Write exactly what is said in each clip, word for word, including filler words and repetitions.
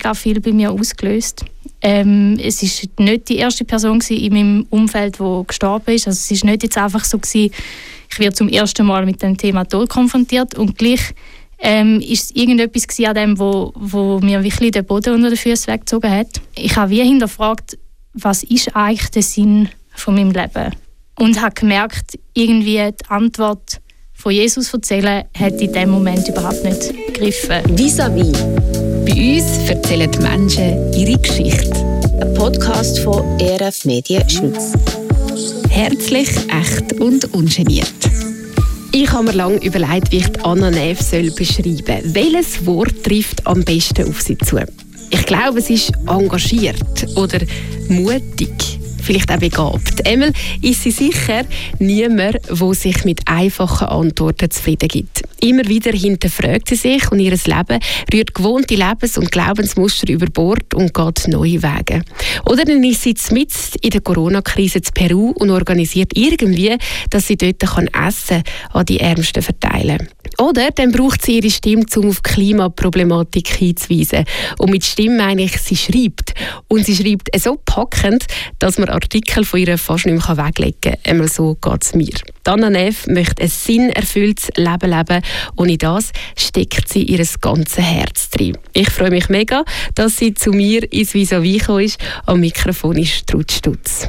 mega viel bei mir ausgelöst. Ähm, es war nicht die erste Person in meinem Umfeld, die gestorben ist. Also es war nicht jetzt einfach so gewesen, ich werde zum ersten Mal mit dem Thema Tod konfrontiert und gleich ähm, ist es irgendetwas gewesen an dem, wo, wo mir wirklich den Boden unter den Füßen weggezogen hat. Ich habe wie hinterfragt, was ist eigentlich der Sinn von meinem Leben? Und habe gemerkt, irgendwie die Antwort von Jesus erzählen, hat in diesem Moment überhaupt nicht gegriffen. Vis-à-vis. Bei uns erzählen die Menschen ihre Geschichte. Ein Podcast von E R F Medien Schweiz. Herzlich, echt und ungeniert. Ich habe mir lange überlegt, wie ich Anna Näf soll beschreiben soll. Welches Wort trifft am besten auf sie zu? Ich glaube, es ist engagiert oder mutig. Vielleicht auch begabt. Einmal ist sie sicher niemand, der sich mit einfachen Antworten zufrieden gibt. Immer wieder hinterfragt sie sich und ihr Leben rührt gewohnte Lebens- und Glaubensmuster über Bord und geht neue Wege. Oder dann ist sie mitten in der Corona-Krise in Peru und organisiert irgendwie, dass sie dort kann Essen an die Ärmsten verteilen kann. Oder dann braucht sie ihre Stimme, um auf die Klimaproblematik hinzuweisen. Und mit Stimme meine ich, sie schreibt. Und sie schreibt so packend, dass man Artikel von ihr fast nicht mehr weglegen kann. Einmal so geht es mir. Anna Näf möchte ein sinnerfülltes Leben leben und in das steckt sie ihr ganzes Herz drin. Ich freue mich mega, dass sie zu mir ins Vis-à-vis gekommen ist. Am Mikrofon ist Ruth Stutz.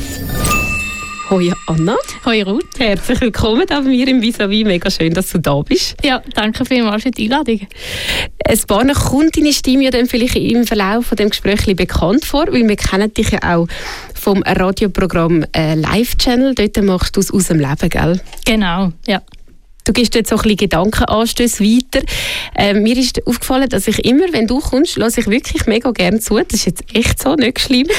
Hoi Anna. Hoi Ruth. Herzlich willkommen bei mir im Vis-à-vis. Mega schön, dass du da bist. Ja, danke vielmals für die Einladung. Ein paar noch kommt deine Stimme ja dann vielleicht im Verlauf von dem Gespräch bekannt vor, weil wir kennen dich ja auch vom Radioprogramm äh, Live-Channel. Dort machst du es aus dem Leben, gell? Genau, ja. Du gibst jetzt so ein bisschen Gedankenanstöße weiter. Äh, mir ist aufgefallen, dass ich immer, wenn du kommst, lasse ich wirklich mega gerne zu. Das ist jetzt echt so, nicht geschleimt.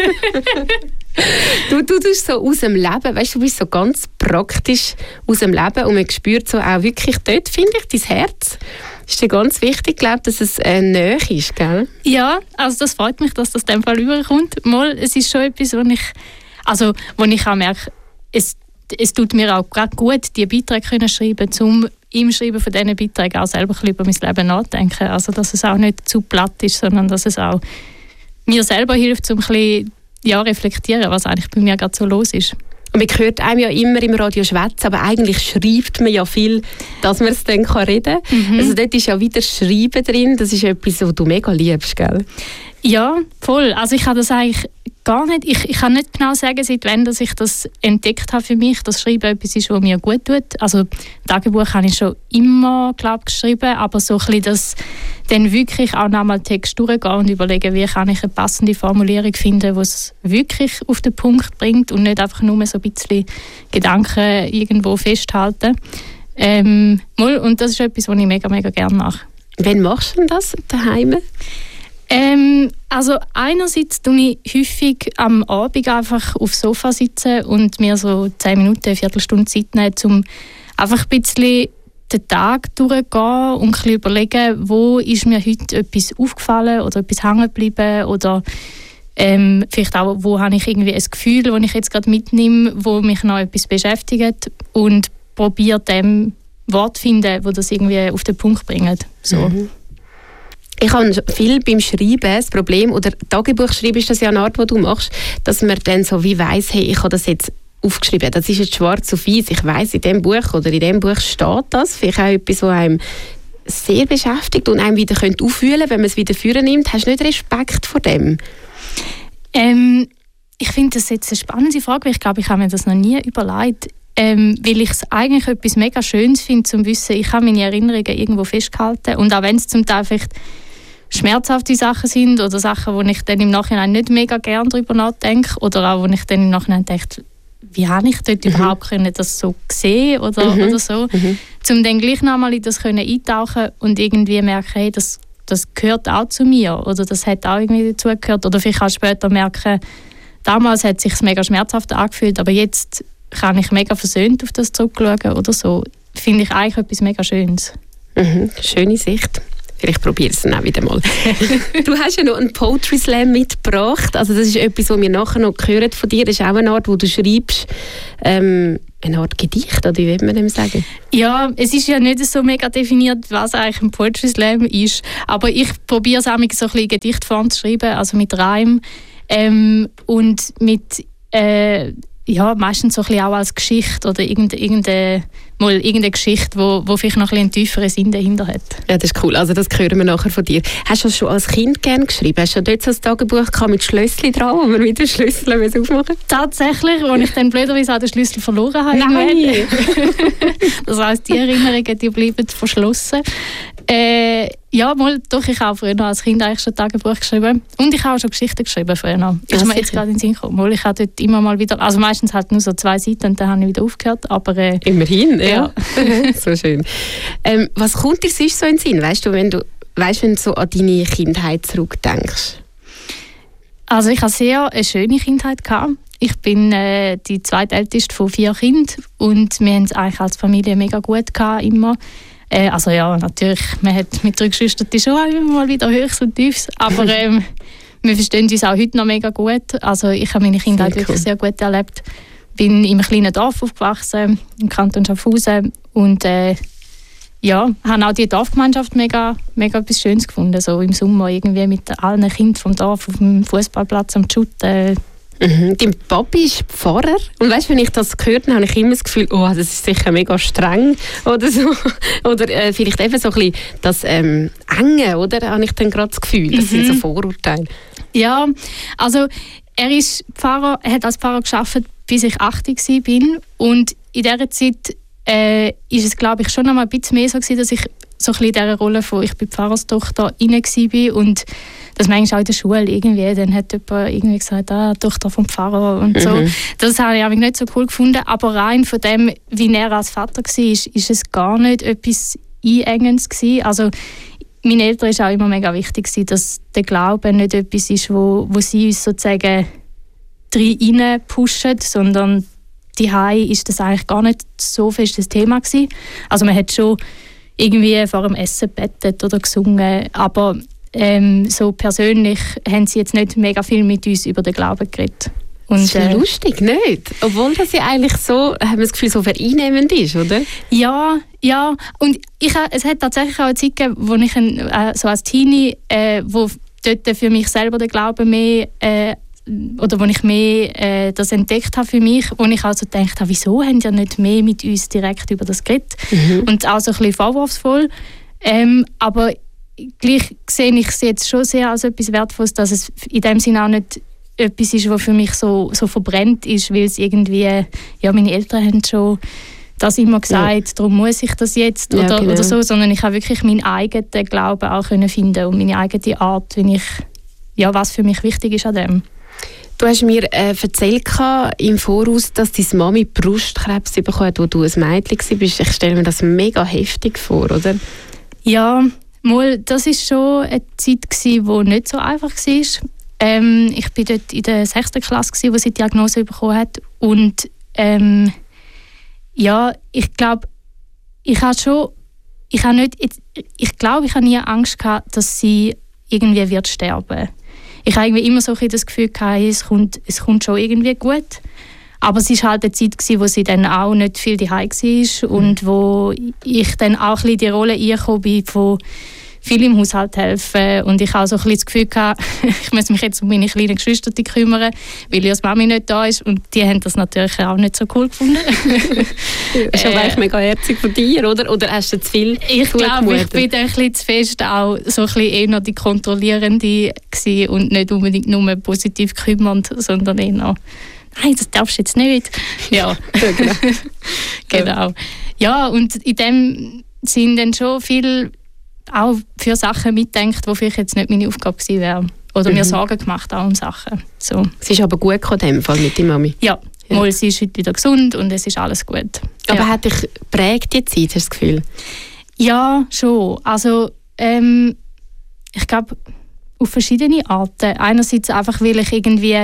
Du, du tust so aus dem Leben, weißt, du bist so ganz praktisch aus dem Leben und man spürt so auch wirklich dort, finde ich, dein Herz. Ist dir ganz wichtig, glaube dass es äh, nahe ist, gell? Ja, also das freut mich, dass das in dem Fall rüberkommt. Mal, es ist schon etwas, wo ich, also, wo ich auch merke, es, es tut mir auch gerade gut, diese Beiträge zu schreiben, um im Schreiben von diesen Beiträgen auch selber ein bisschen über mein Leben nachzudenken. Also, dass es auch nicht zu platt ist, sondern dass es auch mir selber hilft, um ein bisschen ja, reflektieren, was eigentlich bei mir gerade so los ist. Und man hört einem ja immer im Radio schwätzen, aber eigentlich schreibt man ja viel, dass man es dann reden kann. Mhm. Also dort ist ja wieder Schreiben drin, das ist etwas, was du mega liebst, gell? Ja, voll. Also ich habe das eigentlich gar nicht, ich, ich kann nicht genau sagen, seit wann dass ich das entdeckt habe für mich, dass Schreiben etwas ist, was mir gut tut. Also Tagebuch habe ich schon immer, glaube ich, geschrieben, aber so ein bisschen das dann wirklich auch nochmal Text durchgehen und überlegen, wie kann ich eine passende Formulierung finden, die es wirklich auf den Punkt bringt und nicht einfach nur so ein bisschen Gedanken irgendwo festhalten. Ähm, und das ist etwas, was ich mega, mega gerne mache. Wann machst du denn das daheim? Ähm, also einerseits tue ich häufig am Abend einfach aufs Sofa sitzen und mir so zehn Minuten, eine Viertelstunde Zeit nehmen, um einfach ein bisschen den Tag durchzugehen und ein bisschen überlegen, wo ist mir heute etwas aufgefallen oder etwas hängen geblieben oder ähm, vielleicht auch, wo habe ich irgendwie ein Gefühl, das ich jetzt gerade mitnehme, wo mich noch etwas beschäftigt und probiere dem Wort zu finden, wo das irgendwie auf den Punkt bringt. So. Mhm. Ich habe viel beim Schreiben das Problem, oder Tagebuch schreiben ist das ja eine Art, die du machst, dass man dann so wie weiss, hey, ich habe das jetzt aufgeschrieben, das ist jetzt schwarz auf weiß, ich weiss, in diesem Buch oder in diesem Buch steht das, vielleicht auch etwas, was einem sehr beschäftigt und einem wieder auffühlen könnte, wenn man es wieder führen nimmt. Hast du nicht Respekt vor dem? Ähm, ich finde das jetzt eine spannende Frage, weil ich glaube, ich habe mir das noch nie überlegt. Ähm, weil ich es eigentlich etwas mega Schönes finde, zu wissen, ich habe meine Erinnerungen irgendwo festgehalten und auch wenn es zum Teil vielleicht schmerzhafte Sachen sind oder Sachen, wo ich dann im Nachhinein nicht mega gerne darüber nachdenke oder auch, wo ich dann im Nachhinein denke, wie habe ich dort mhm. überhaupt können, das so gesehen oder, mhm. oder so, mhm. um dann gleich nochmal in das können eintauchen und irgendwie merken, hey, das, das gehört auch zu mir oder das hat auch irgendwie dazugehört oder vielleicht auch später merken, damals hat es sich mega schmerzhaft angefühlt, aber jetzt kann ich mega versöhnt auf das zurückschauen oder so. Finde ich eigentlich etwas mega Schönes. Mhm. Schöne Sicht. Vielleicht probiere ich es dann auch wieder mal. Du hast ja noch einen Poetry Slam mitgebracht. Also das ist etwas, was wir nachher noch hören von dir. Das ist auch eine Art, wo du schreibst, ähm, eine Art Gedicht, oder wie will man dem sagen? Ja, es ist ja nicht so mega definiert, was eigentlich ein Poetry Slam ist, aber ich probiere es auch mit so ein bisschen Gedichtform zu schreiben, also mit Reim ähm, und mit äh, ja, meistens so ein bisschen auch als Geschichte oder irgendeine, irgendeine, mal irgendeine Geschichte, wo, wo vielleicht noch ein bisschen einen tieferen Sinn dahinter hat. Ja, das ist cool. Also das hören wir nachher von dir. Hast du das schon als Kind gerne geschrieben? Hast du dort so ein Tagebuch gehabt mit Schlösschen dran, wo man wieder Schlüssel aufmachen musste? Tatsächlich, als ich dann blöderweise auch den Schlüssel verloren habe. Nein! Das heisst, die Erinnerungen die bleiben verschlossen. Äh, ja, mal, doch, ich habe früher als Kind eigentlich schon Tagebuch geschrieben. Und ich habe auch schon Geschichten geschrieben früher. Ist mir jetzt gerade in den Sinn gekommen. Mal, ich habe dort immer mal wieder, also meistens halt nur so zwei Seiten und dann habe ich wieder aufgehört. Aber, äh, immerhin, ja. ja. So schön. Ähm, was kommt dir sonst so in den Sinn? Weißt du, wenn du, weißt, wenn du so an deine Kindheit zurückdenkst? Also ich hatte sehr eine schöne Kindheit gehabt. Ich bin äh, die zweitälteste von vier Kindern und wir haben es eigentlich als Familie mega gut gehabt, immer. Äh, also ja, natürlich, man hat mit drei Geschwistern schon immer mal wieder Höchst und Tiefs, aber ähm, wir verstehen uns auch heute noch mega gut. Also ich habe meine Kindheit sehr wirklich cool. sehr gut erlebt. Bin in einem kleinen Dorf aufgewachsen, im Kanton Schaffhausen und äh, ja, habe auch die Dorfgemeinschaft mega, mega etwas Schönes gefunden. So im Sommer irgendwie mit allen Kindern vom Dorf auf dem Fußballplatz am Shooten. Mhm. Dein Papi ist Pfarrer. Und weißt, wenn ich das gehört habe, habe ich immer das Gefühl, oh, das ist sicher mega streng oder so. Oder äh, vielleicht eben so ein bisschen das ähm, Enge, oder? Habe ich dann gerade das Gefühl. Das mhm. sind so Vorurteile. Ja, also er ist Pfarrer, er hat als Pfarrer gearbeitet, bis ich achtzig war. Und in dieser Zeit äh, ist es, glaube ich, schon noch mal ein bisschen mehr so gewesen, dass ich so ein bisschen in dieser Rolle von «Ich bin Pfarrerstochter» rein war. Und das manchmal auch in der Schule irgendwie, dann hat jemand irgendwie gesagt, ah, Tochter vom Pfarrer und so. Mhm. Das habe ich nicht so cool gefunden, aber rein von dem, wie er als Vater war, ist, ist es gar nicht etwas Einengendes gewesen. Also meinen Eltern ist auch immer mega wichtig gewesen, dass der Glaube nicht etwas ist, wo, wo sie uns sozusagen rein pushen, sondern daheim ist das eigentlich gar nicht so fest das Thema gewesen. Also man hat schon irgendwie vor dem Essen gebettet oder gesungen, aber ähm, so persönlich haben sie jetzt nicht mega viel mit uns über den Glauben geredet. Und, das ist ja äh, lustig, nicht? Obwohl das ja eigentlich so, haben wir das Gefühl, so vereinnehmend ist, oder? Ja, ja. Und ich, es hat tatsächlich auch eine Zeit gegeben, wo ich ein, äh, so als Teenie, äh, wo dort für mich selber den Glauben mehr äh, oder wo ich mehr äh, das entdeckt habe für mich, wo ich also gedacht habe, wieso haben die nicht mehr mit uns direkt über das geredet? Mhm. Und auch so ein bisschen vorwurfsvoll. Ähm, aber gleich sehe ich es jetzt schon sehr als etwas Wertvolles, dass es in dem Sinne auch nicht etwas ist, was für mich so, so verbrennt ist, weil es irgendwie, ja, meine Eltern haben schon das immer gesagt, ja. darum muss ich das jetzt oder, ja, genau. oder so, sondern ich habe wirklich meinen eigenen Glauben auch können finden und meine eigene Art, wie ich, ja, was für mich wichtig ist an dem. Du hast mir äh, erzählt im Voraus, dass deine Mami Brustkrebs bekommen hat, wo du ein Mädchen warst. Ich stelle mir das mega heftig vor, oder? Ja, mal, das war schon eine Zeit, die nicht so einfach war. Ähm, ich war dort in der sechsten Klasse, wo sie die Diagnose bekommen hat. Und ähm, ja, ich glaube, ich habe schon, ich habe nicht, ich glaube, ich habe nie Angst gehabt, dass sie irgendwie wird sterben. Ich habe irgendwie immer so ein das Gefühl gehabt, es kommt, es kommt schon irgendwie gut. Aber es war halt eine Zeit, wo sie dann auch nicht viel daheim war und wo ich dann auch ein bisschen die Rolle eingekommen bin, von viel im Haushalt helfen. Und ich habe so ein bisschen das Gefühl gehabt, ich muss mich jetzt um meine kleinen Geschwister kümmern, weil ihre Mami nicht da ist. Und die haben das natürlich auch nicht so cool gefunden. Das ist aber eigentlich mega herzig von dir, oder? Oder hast du zu viel Ich glaube, ich bin ein bisschen zu fest auch so ein bisschen eher die Kontrollierende gewesen und nicht unbedingt nur positiv kümmernd, sondern eher noch, nein, das darfst du jetzt nicht. Ja, ja genau. genau. Ja, und in dem sind dann schon viel auch für Sachen mitdenkt, die vielleicht jetzt nicht meine Aufgabe gewesen wären. Oder mhm. mir Sorgen gemacht auch um Sachen. So. Es ist aber gut gekommen, in dem Fall mit der Mami? Ja, ja. Mal, sie ist heute wieder gesund und es ist alles gut. Aber ja. hat dich geprägt die Zeit, hast du das Gefühl? Ja, schon. Also, ähm, ich glaube, auf verschiedene Arten. Einerseits einfach, weil ich irgendwie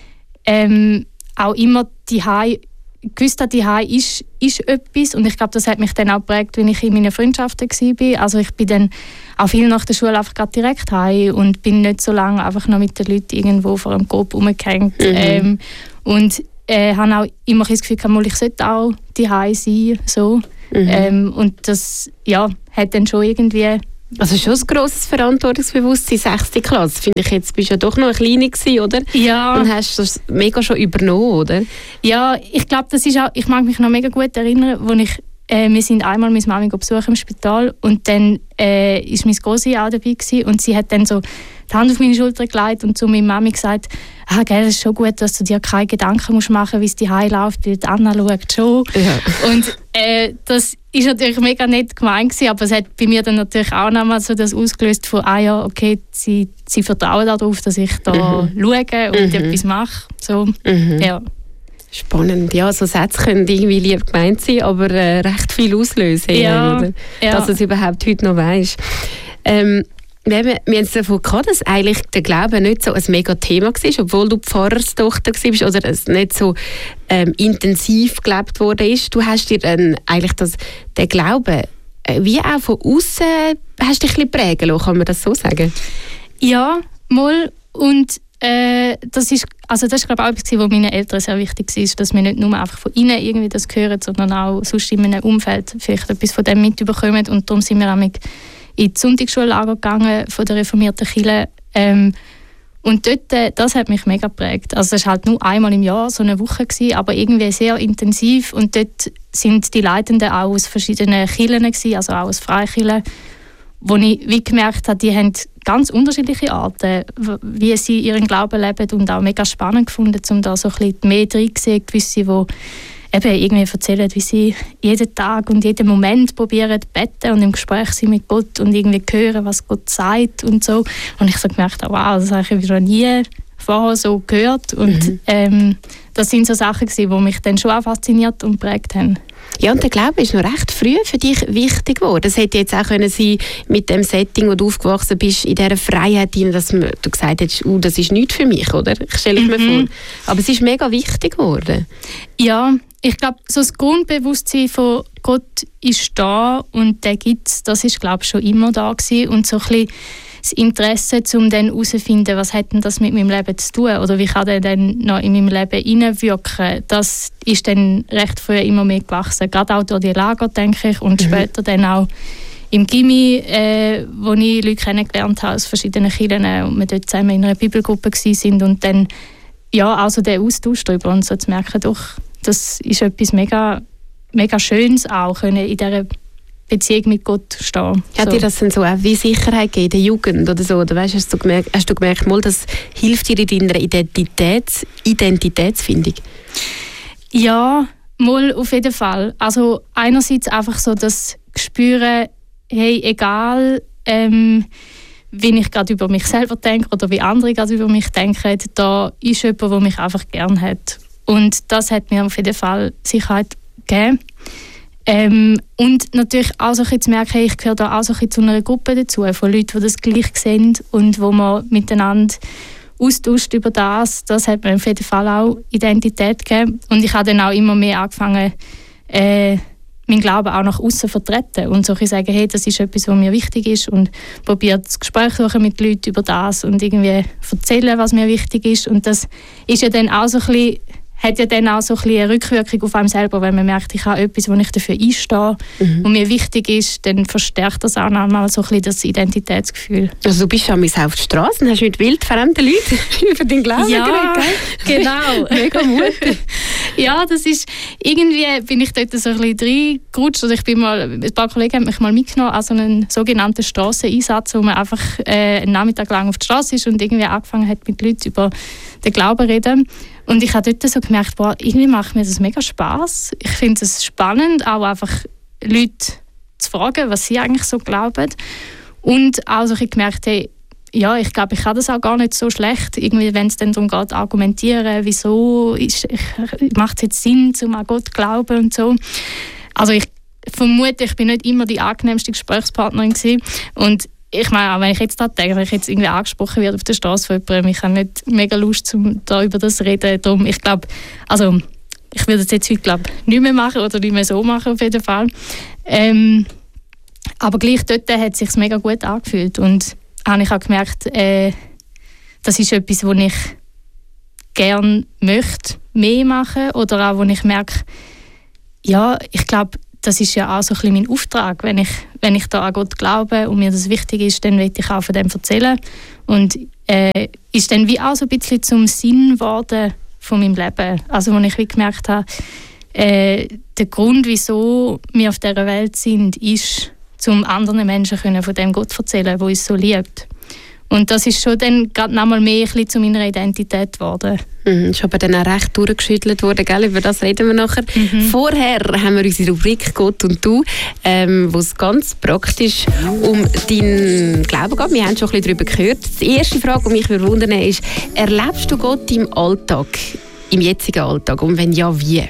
ähm, auch immer die Hause gewusst habe, die Hause ist, ist etwas und ich glaube, das hat mich dann auch geprägt, wenn ich in meinen Freundschaften war. Also ich bin dann auch viel nach der Schule einfach direkt heim und bin nicht so lange einfach noch mit den Leuten irgendwo vor einem Coop rumgehängt. Mhm. Ähm, und äh, habe auch immer das Gefühl gehabt, ich sollte auch daheim sein. So. Mhm. Ähm, und das ja, hat dann schon irgendwie... Also schon ein grosses Verantwortungsbewusstsein, sechste Klasse. Finde ich, jetzt bist du ja doch noch eine Kleine gewesen, oder? Ja. Und hast das mega schon übernommen, oder? Ja, ich glaube, das ist auch... Ich mag mich noch mega gut erinnern, wo ich... Äh, wir sind einmal meine Mami besuchen im Spital und dann äh, ist meine Grossi auch dabei gewesen, und sie hat dann so die Hand auf meine Schulter gelegt und zu meiner Mami gesagt, ah, gell, es ist schon gut, dass du dir keine Gedanken musst machen, wie es dir heimläuft, weil die Anna schaut schon. Ja. Und äh, das ist natürlich mega nett gemeint gewesen, aber es hat bei mir dann natürlich auch nochmal so das ausgelöst von, ah ja, okay, sie, sie vertrauen darauf, dass ich da mhm. schaue und mhm. etwas mache. So, mhm. ja. Spannend, ja, so Sätze können irgendwie lieb gemeint sein, aber äh, recht viel auslösen, ja, oder? Ja. Dass du es überhaupt heute noch weisst. Ähm, wir haben, wir haben es davon gehabt, dass eigentlich der Glaube nicht so ein mega Thema war, obwohl du Pfarrerstochter warst oder es nicht so ähm, intensiv gelebt worden ist. Du hast dir dann eigentlich das, den Glauben äh, wie auch von außen hast dich ein bisschen prägen lassen, kann man das so sagen? Ja, mal. Und Äh, das ist, also das ist glaube ich auch etwas, was meinen Eltern sehr wichtig ist, dass wir nicht nur einfach von ihnen irgendwie das hören, sondern auch sonst in einem Umfeld vielleicht etwas von dem mitbekommen. Und darum sind wir auch in die Sonntagsschullager gegangen von der reformierten Kirche. Ähm, und dort, das hat mich mega geprägt. Also es war halt nur einmal im Jahr so eine Woche gewesen, aber irgendwie sehr intensiv. Und dort sind die Leitenden auch aus verschiedenen Kirchen gewesen, also auch aus Freikirchen, wo ich wie gemerkt habe, die haben ganz unterschiedliche Arten, wie sie ihren Glauben leben, und auch mega spannend gefunden, um da so ein bisschen mehr reinzusehen, gewisse, die eben irgendwie erzählen, wie sie jeden Tag und jeden Moment probieren zu beten und im Gespräch sind mit Gott und irgendwie hören, was Gott sagt und so. Und ich so gemerkt habe, wow, das habe ich noch nie vorher so gehört. Und mhm. ähm, das sind so Sachen gewesen, die mich dann schon auch fasziniert und geprägt haben. Ja, und der Glaube ist noch recht früh für dich wichtig geworden. Das hätte jetzt auch können sein mit dem Setting, wo du aufgewachsen bist, in dieser Freiheit, dass du gesagt hast, uh, das ist nichts für mich, oder? Ich stelle es mhm. mir vor. Aber es ist mega wichtig geworden. Ja, ich glaube, so das Grundbewusstsein von Gott ist da und der gibt es, das ist, glaube ich, schon immer da gewesen. Und so ein bisschen das Interesse, um dann herauszufinden, was hat denn das mit meinem Leben zu tun oder wie kann der dann noch in meinem Leben hineinwirken, das ist dann recht früh immer mehr gewachsen. Gerade auch durch die Lager, denke ich, und mhm. später dann auch im Gymi, äh, wo ich Leute kennengelernt habe aus verschiedenen Kirchen und wir dort zusammen in einer Bibelgruppe waren und dann ja, also der Austausch darüber und so zu merken, doch, das ist etwas mega, mega Schönes auch, können in dieser Beziehung mit Gott stehen. Hat so. Dir das dann so auch wie Sicherheit gegeben in der Jugend oder so? Oder weißt, hast, du gemerkt, hast du gemerkt, mal, das hilft dir in deiner Identitäts, Identitätsfindung? Ja, mal auf jeden Fall. Also einerseits einfach so das Gespüren, hey, egal ähm, wie ich gerade über mich selber denke oder wie andere gerade über mich denken, da ist jemand, der mich einfach gerne hat. Und das hat mir auf jeden Fall Sicherheit gegeben. Ähm, und natürlich auch so ein bisschen zu merken, ich gehöre da auch so ein bisschen zu einer Gruppe dazu, von Leuten, die das gleich sehen und wo man miteinander austauscht über das. Das hat mir auf jeden Fall auch Identität gegeben. Und ich habe dann auch immer mehr angefangen, äh, meinen Glauben auch nach außen zu vertreten und so sagen, hey, das ist etwas, was mir wichtig ist, und probiert das Gespräch suchen mit Leuten über das und irgendwie erzählen, was mir wichtig ist. Und das ist ja dann auch so ein bisschen, hat ja dann auch so ein bisschen eine Rückwirkung auf einem selber, wenn man merkt, ich habe etwas, wo ich dafür einstehe mhm. und mir wichtig ist, dann verstärkt das auch nochmal so ein bisschen das Identitätsgefühl. Also du bist ja auf der Straße und hast mit wildfremden Leuten über deinen Glauben ja, geredet, gell? Genau. Mega mutig. Ja, das ist, irgendwie bin ich dort so ein bisschen reingerutscht. Also ich bin mal, ein paar Kollegen haben mich mal mitgenommen an so einen sogenannten Strasseneinsatz, wo man einfach äh, einen Nachmittag lang auf der Straße ist und irgendwie angefangen hat, mit Leuten über den Glauben zu reden. Und ich habe dort so gemerkt, boah, irgendwie macht mir das mega Spass. Ich finde es spannend, auch einfach Leute zu fragen, was sie eigentlich so glauben. Und auch so gemerkt, hey, ja, ich glaube, ich kann das auch gar nicht so schlecht. Irgendwie, wenn es dann darum geht, argumentieren, wieso ist, ich, macht es jetzt Sinn, um an Gott zu glauben und so. Also ich vermute, ich bin nicht immer die angenehmste Gesprächspartnerin gewesen. Und ich meine, auch wenn ich jetzt da denke, wenn ich jetzt irgendwie angesprochen werde auf der Straße von jemandem, ich habe nicht mega Lust, um da über das zu reden. Darum, ich glaube, also ich würde das jetzt heute glaub, nicht mehr machen oder nicht mehr so machen auf jeden Fall. Ähm, aber gleich dort hat es sich mega gut angefühlt und habe ich auch gemerkt, äh, das ist etwas, wo ich gerne möchte mehr machen oder auch, wo ich merke, ja, ich glaube, das ist ja auch so ein bisschen mein Auftrag. Wenn ich, wenn ich da an Gott glaube und mir das wichtig ist, dann will ich auch von dem erzählen. Und äh, ist dann wie auch so ein bisschen zum Sinn geworden von meinem Leben. Also, wo ich wie gemerkt habe, äh, der Grund, wieso wir auf dieser Welt sind, ist, um anderen Menschen können von dem Gott zu erzählen, der uns so liebt. Und das ist schon dann gerade noch mal mehr ein bisschen zu meiner Identität geworden. Mhm, ist aber dann auch recht durchgeschüttelt worden, gell? Über das reden wir nachher. Mhm. Vorher haben wir unsere Rubrik «Gott und du», ähm, wo es ganz praktisch um deinen Glauben geht. Wir haben schon ein bisschen darüber gehört. Die erste Frage, die mich wundern würde, ist, erlebst du Gott im Alltag, im jetzigen Alltag? Und wenn ja, wie?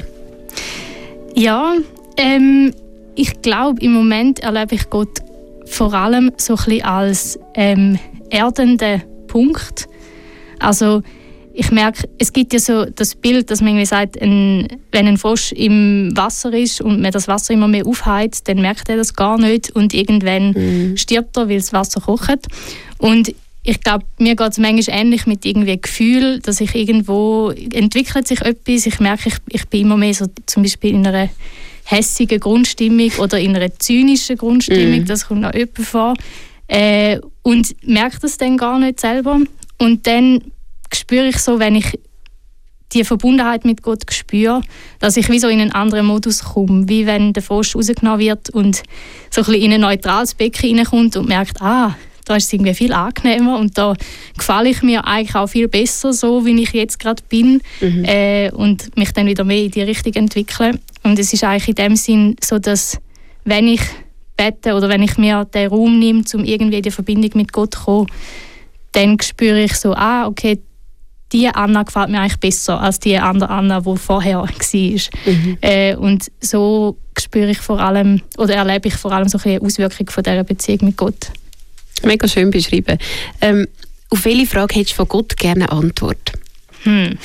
Ja, ähm, ich glaube, im Moment erlebe ich Gott vor allem so ein bisschen als ähm, erdenden Punkt. Also ich merke, es gibt ja so das Bild, dass man irgendwie sagt, ein, wenn ein Frosch im Wasser ist und man das Wasser immer mehr aufheizt, dann merkt er das gar nicht und irgendwann mhm. stirbt er, weil das Wasser kocht. Und ich glaube, mir geht es manchmal ähnlich mit irgendwie Gefühl, dass ich irgendwo entwickelt sich etwas. Ich merke, ich, ich bin immer mehr so zum Beispiel in einer hässigen Grundstimmung oder in einer zynischen Grundstimmung. Mhm. Das kommt noch öppe vor. Äh, und merke das dann gar nicht selber. Und dann spüre ich so, wenn ich die Verbundenheit mit Gott spüre, dass ich wie so in einen anderen Modus komme. Wie wenn der Frosch rausgenommen wird und so ein bisschen in ein neutrales Becken reinkommt und merkt, ah, da ist es irgendwie viel angenehmer und da gefalle ich mir eigentlich auch viel besser, so wie ich jetzt gerade bin, mhm. äh, und mich dann wieder mehr in die Richtung entwickle. Und es ist eigentlich in dem Sinn so, dass wenn ich bete oder wenn ich mir den Raum nehme, um irgendwie in die Verbindung mit Gott zu kommen, dann spüre ich so, ah, okay, die Anna gefällt mir eigentlich besser als die andere Anna, die vorher war. Mhm. Äh, und so spüre ich vor allem, oder erlebe ich vor allem so eine Auswirkung von dieser Beziehung mit Gott. Mega schön beschrieben. Ähm, auf welche Frage hättest du von Gott gerne eine Antwort? Hm.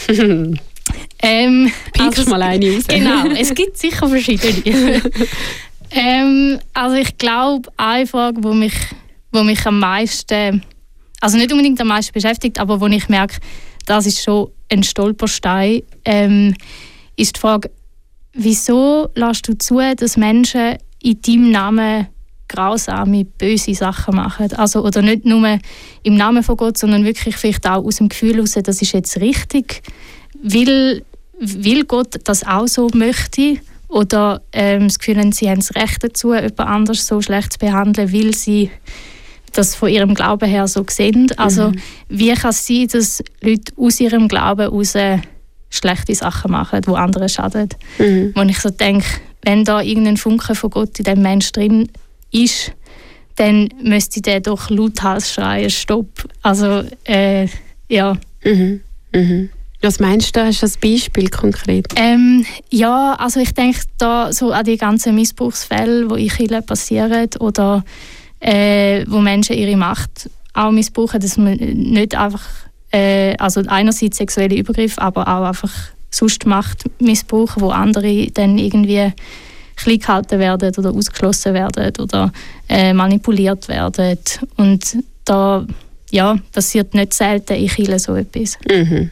ähm, Pickst also, mal eine raus. Genau, es gibt sicher verschiedene. ähm, also ich glaube, eine Frage, die mich, wo mich am meisten, also nicht unbedingt am meisten beschäftigt, aber wo ich merke, das ist schon ein Stolperstein, ähm, ist die Frage, wieso lässt du zu, dass Menschen in deinem Namen grausame, böse Sachen machen. Also, oder nicht nur im Namen von Gott, sondern wirklich vielleicht auch aus dem Gefühl heraus, das ist jetzt richtig. Will, will Gott das auch so möchte? Oder ähm, das Gefühl haben, sie haben das Recht dazu, jemand anders so schlecht zu behandeln, weil sie das von ihrem Glauben her so sehen. Also, mhm. wie kann es sein, dass Leute aus ihrem Glauben heraus schlechte Sachen machen, die anderen schaden? Mhm. Wo ich so denke, wenn da irgendein Funke von Gott in dem Menschen drin ist, dann müsste der doch lauthals schreien, stopp. Also, äh, ja. Mhm. Mhm. Was meinst du, hast du das Beispiel konkret? Ähm, ja, also ich denke da so an die ganzen Missbrauchsfälle, die in Kirchen passieren oder äh, wo Menschen ihre Macht auch missbrauchen, dass man nicht einfach, äh, also einerseits sexuelle Übergriffe, aber auch einfach sonst Macht missbrauchen, wo andere dann irgendwie klein gehalten werden oder ausgeschlossen werden oder äh, manipuliert werden. Und da ja, passiert nicht selten in Kirchen so etwas. Mhm.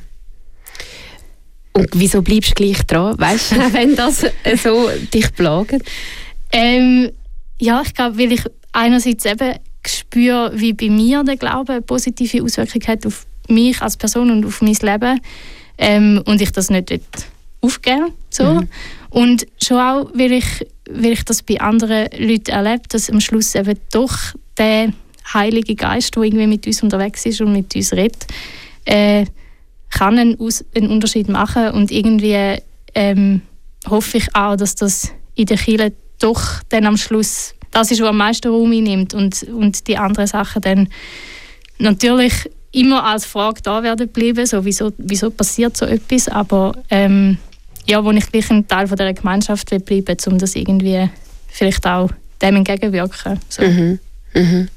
Und wieso bleibst du gleich dran, weißt du, wenn das so dich plagt? Ähm, ja, ich glaube, weil ich einerseits eben spüre, wie bei mir der Glaube eine positive Auswirkung hat auf mich als Person und auf mein Leben. Ähm, und ich das nicht aufgeben so. Mhm. Und schon auch, weil ich, weil ich das bei anderen Leuten erlebe, dass am Schluss eben doch der Heilige Geist, der irgendwie mit uns unterwegs ist und mit uns redet, äh, kann einen, Aus- einen Unterschied machen. Und irgendwie ähm, hoffe ich auch, dass das in der Kirche doch dann am Schluss das ist, was am meisten Raum einnimmt und, und die anderen Sachen dann natürlich immer als Frage da werden bleiben, so wieso, wieso passiert so etwas, aber ähm, ja, wo ich gleich ein Teil von dieser Gemeinschaft will bleiben, um das irgendwie vielleicht auch dem entgegenwirken. So. Mhm. Mhm.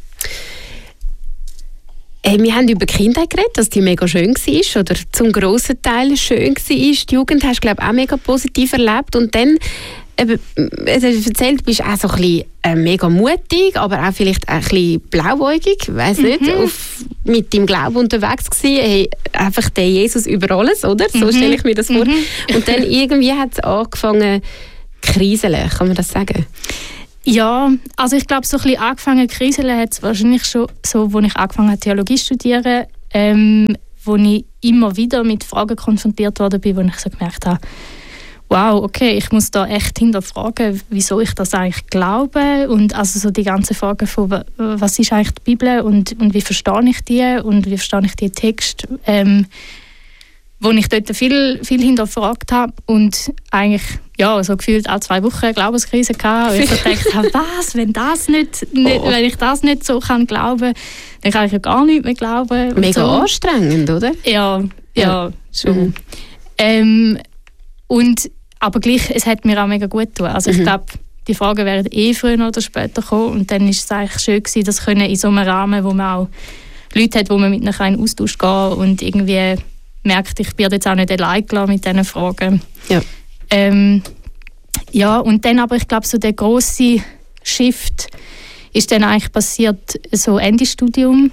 Hey, wir haben über die Kindheit geredet, dass die mega schön war oder zum grossen Teil schön war. Die Jugend hast du, glaube ich, auch mega positiv erlebt. Und dann eben, du hast erzählt, du bist auch so ein bisschen äh, mega mutig, aber auch vielleicht ein bisschen blauäugig, ich weiss nicht, Mhm. auf, mit deinem Glauben unterwegs gewesen, hey, einfach der Jesus über alles, oder? So Mhm. stelle ich mir das vor. Mhm. Und dann irgendwie hat es angefangen zu kriseln, kann man das sagen? Ja, also ich glaube, so ein bisschen angefangen zu kriseln hat es wahrscheinlich schon so, als ich angefangen habe, Theologie zu studieren, ähm, wo ich immer wieder mit Fragen konfrontiert worden bin, wo ich so gemerkt habe, wow, okay, ich muss da echt hinterfragen, wieso ich das eigentlich glaube, und also so die ganzen Fragen von, wa- was ist eigentlich die Bibel und, und wie verstehe ich die und wie verstehe ich die Texte, ähm, wo ich dort viel, viel hinterfragt habe und eigentlich ja, so gefühlt alle zwei Wochen eine Glaubenskrise hatte. Und ich so gedacht habe, was, wenn, das nicht, nicht, Oh. wenn ich das nicht so kann glauben, dann kann ich ja gar nicht mehr glauben. und Mega so. anstrengend, oder? Ja, ja, Ja. schon. Mhm. Ähm, und, aber gleich, es hat mir auch mega gut getan. Also ich Mhm. glaube, die Fragen werden eh früher oder später kommen und dann ist es eigentlich schön gewesen, das können in so einem Rahmen, wo man auch Leute hat, wo man mit ihnen in Austausch gehen kann und irgendwie merkt, ich bin jetzt auch nicht allein gelassen mit diesen Fragen. Ja. Ähm, ja, und dann aber, ich glaube, so der grosse Shift ist dann eigentlich passiert, so Ende Studium.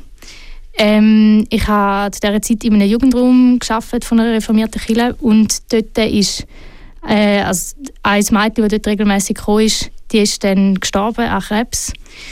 Ähm, ich habe zu dieser Zeit in einem Jugendraum gearbeitet von einer reformierten Kirche und dort ist äh, also ein Mädchen, das dort regelmäßig kam, ist, die ist dann gestorben an Krebs.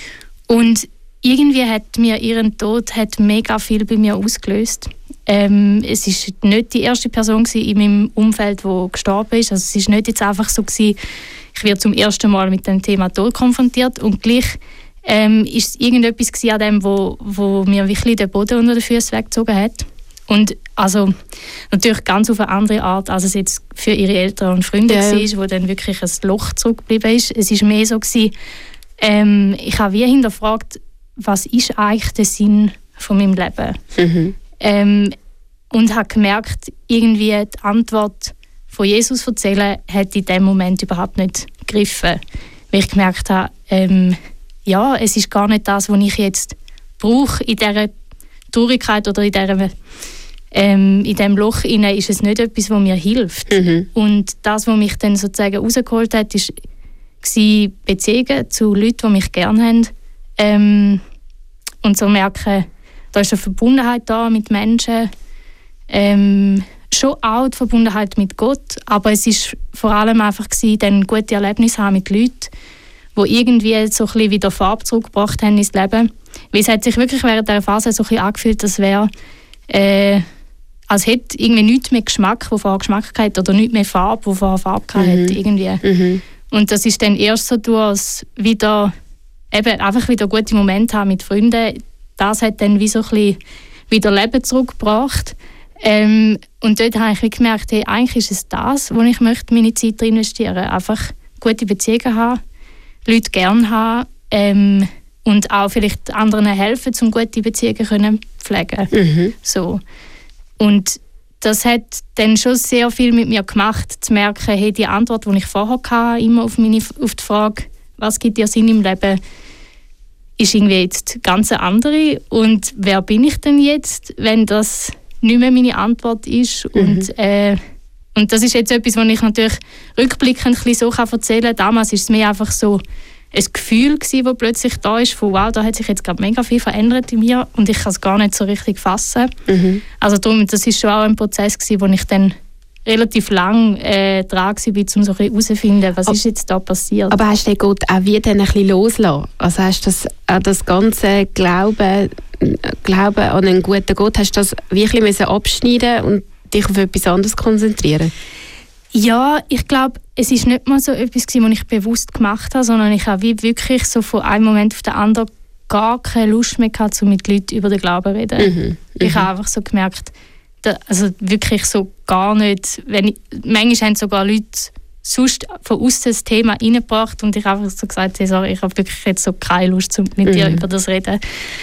Und irgendwie hat mir ihren Tod hat mega viel bei mir ausgelöst. Ähm, es ist nicht die erste Person in meinem Umfeld, die gestorben ist. Also es ist nicht jetzt einfach so gewesen, ich werde zum ersten Mal mit dem Thema Tod konfrontiert und gleich ähm, ist es irgendetwas gewesen an dem, wo, wo mir wirklich den Boden unter den Füßen weggezogen hat. Und also natürlich ganz auf eine andere Art, als es jetzt für ihre Eltern und Freunde Ja. war, wo dann wirklich ein Loch zurückgeblieben ist. Es ist mehr so gewesen, ähm, ich habe wie hinterfragt, was ist eigentlich der Sinn von meinem Leben? Mhm. Ähm, und habe gemerkt, irgendwie die Antwort von Jesus erzählen hat in dem Moment überhaupt nicht gegriffen. Weil ich gemerkt habe, ähm, ja, es ist gar nicht das, was ich jetzt brauche in dieser Traurigkeit oder in dieser ähm, in diesem Loch inne ist es nicht etwas, was mir hilft. Mhm. Und das, was mich dann sozusagen rausgeholt hat, ist war Beziehungen zu Leuten, die mich gerne haben. Ähm, und so merken, da ist eine Verbundenheit da mit Menschen. Ähm, schon auch die Verbundenheit mit Gott, aber es ist vor allem einfach gewesen, dann gute Erlebnisse haben mit Leuten, die irgendwie so ein bisschen wieder Farbe zurückgebracht haben ins Leben. Weil es hat sich wirklich während dieser Phase so ein bisschen angefühlt, als wäre, äh, als hätte irgendwie nichts mehr Geschmack, wo vorher Geschmack hatte, oder nichts mehr Farbe, wo vorher Farbe Mhm. hatte, irgendwie. Mhm. Und das ist dann erst so durch, als wieder eben einfach wieder gute Momente haben mit Freunden. Das hat dann wie so ein bisschen wieder Leben zurückgebracht. Ähm, und dort habe ich wie gemerkt, hey, eigentlich ist es das, wo ich möchte meine Zeit drin investieren möchte. Einfach gute Beziehungen haben, Leute gerne haben ähm, und auch vielleicht anderen helfen, um gute Beziehungen können pflegen. Mhm. So. Und das hat dann schon sehr viel mit mir gemacht, zu merken, hey, die Antwort, die ich vorher hatte, immer auf, meine, auf die Frage, was gibt dir Sinn im Leben, ist irgendwie jetzt ganz eine andere. Und wer bin ich denn jetzt, wenn das nicht mehr meine Antwort ist? Mhm. Und, äh, und das ist jetzt etwas, was ich natürlich rückblickend ein bisschen so kann erzählen kann. Damals war es mir einfach so ein Gefühl gewesen, das plötzlich da ist, von wow, da hat sich jetzt gerade mega viel verändert in mir und ich kann es gar nicht so richtig fassen. Mhm. Also darum, das ist schon auch ein Prozess gewesen, wo ich dann relativ lang äh, dran war, um so ein bisschen herauszufinden, was Ab- ist jetzt da passiert. Aber hast du den Gott auch wieder ein bisschen losgelassen? Also hast du das, auch das ganze Glauben, Glauben an einen guten Gott, hast du das wirklich müssen abschneiden und dich auf etwas anderes konzentrieren? Ja, ich glaube, es ist nicht mal so etwas gewesen, was ich bewusst gemacht habe, sondern ich habe wie wirklich so von einem Moment auf den anderen gar keine Lust mehr gehabt, um mit Leuten über den Glauben zu reden. Mhm. Ich habe einfach so gemerkt, da, also wirklich so gar nicht, wenn ich, manchmal haben sogar Leute sonst von außen das Thema reingebracht und ich habe einfach so gesagt, hey, sorry, ich habe wirklich jetzt so keine Lust, um mit dir Mhm. über das zu reden.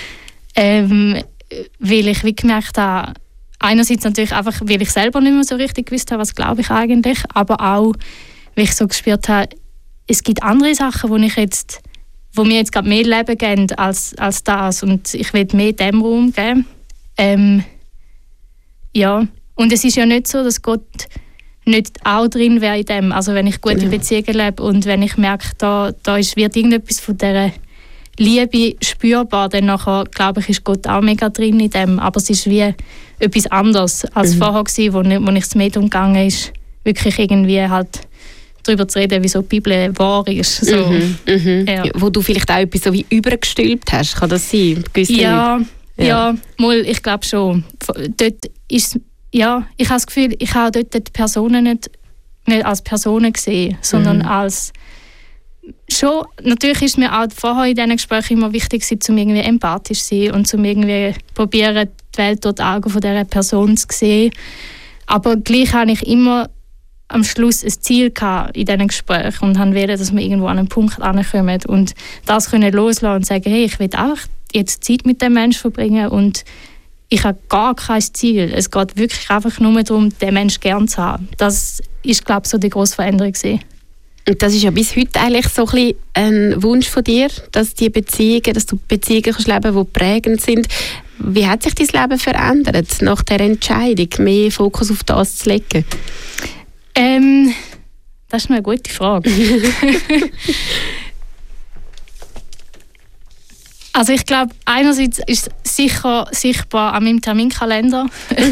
Ähm, weil ich wie gemerkt habe, einerseits natürlich einfach, weil ich selber nicht mehr so richtig gewusst habe, was glaube ich eigentlich, aber auch, weil ich so gespürt habe, es gibt andere Sachen, wo ich jetzt, wo mir jetzt gerade mehr Leben geben als, als das und ich will mehr dem Raum geben. Ähm, ja, und es ist ja nicht so, dass Gott nicht auch drin wäre in dem. Also wenn ich gute ja. Beziehungen lebe und wenn ich merke, da, da ist, wird irgendetwas von dieser Liebe spürbar, dann nachher, glaube ich, ist Gott auch mega drin in dem. Aber es ist wie etwas anderes als mhm. vorher gewesen, wo, wo ich das Medium gegangen ist, wirklich irgendwie halt darüber zu reden, wieso die Bibel wahr ist. So. Mhm, mhm. Ja. Wo du vielleicht auch etwas so wie übergestülpt hast, kann das sein? Ja, ja, ja, mal, ich glaube schon. Dort ist, ja, ich habe das Gefühl, ich habe dort die Personen nicht, nicht als Personen gesehen, sondern mhm. als schon, natürlich ist mir auch vorher in diesen Gesprächen immer wichtig, um irgendwie empathisch zu sein und um irgendwie probieren, die Welt durch die Augen von dieser Person zu sehen. Aber gleich habe ich immer am Schluss ein Ziel gehabt in diesen Gesprächen und wollte, dass wir irgendwo an einen Punkt ankommen und das können loslassen und sagen, hey, ich will auch jetzt Zeit mit dem Menschen verbringen und ich habe gar kein Ziel. Es geht wirklich einfach nur darum, den Menschen gern zu haben. Das ist, glaube ich, so die grosse Veränderung gewesen. Und das ist ja bis heute eigentlich so ein bisschen ein Wunsch von dir, dass die Beziehungen, dass du Beziehungen kannst leben, die prägend sind. Wie hat sich dein Leben verändert nach der Entscheidung, mehr Fokus auf das zu legen? Ähm, das ist eine gute Frage. Also ich glaube, einerseits ist es sicher sichtbar an meinem Terminkalender,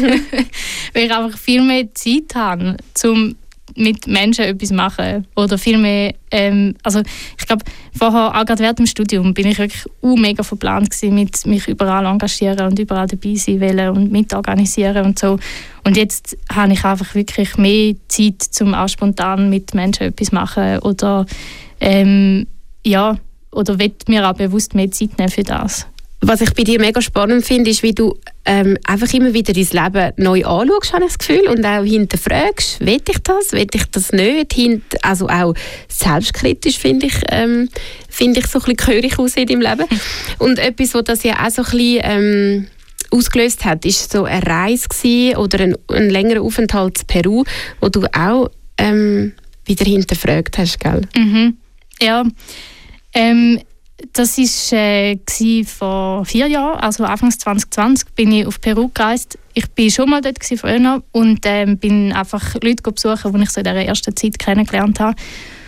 weil ich einfach viel mehr Zeit habe, um mit Menschen etwas machen oder viel mehr, ähm, also ich glaube, vorher, auch gerade während dem Studium, bin ich wirklich uh, mega verplant gewesen, mit mich überall engagieren und überall dabei sein wollen und mitorganisieren und so. Und jetzt habe ich einfach wirklich mehr Zeit, um auch spontan mit Menschen etwas machen oder ähm, ja, oder will mir auch bewusst mehr Zeit nehmen für das. Was ich bei dir mega spannend finde, ist, wie du ähm, einfach immer wieder dein Leben neu anschaust, habe ich das Gefühl, und auch hinterfragst, will ich das, will ich das nicht? Hint, also auch selbstkritisch, finde ich, ähm, find ich so ein bisschen gehörig aus in deinem Leben. Und etwas, was das ja auch so ein bisschen ähm, ausgelöst hat, ist so eine Reise gewesen, oder ein, ein längerer Aufenthalt in Peru, wo du auch ähm, wieder hinterfragt hast, gell? Mhm. Ja, ähm, das war äh, vor vier Jahren, also Anfang zwanzig zwanzig, bin ich auf Peru gereist. Ich war schon mal dort früher und ähm, bin einfach Leute besuchen, die ich so in dieser ersten Zeit kennengelernt habe.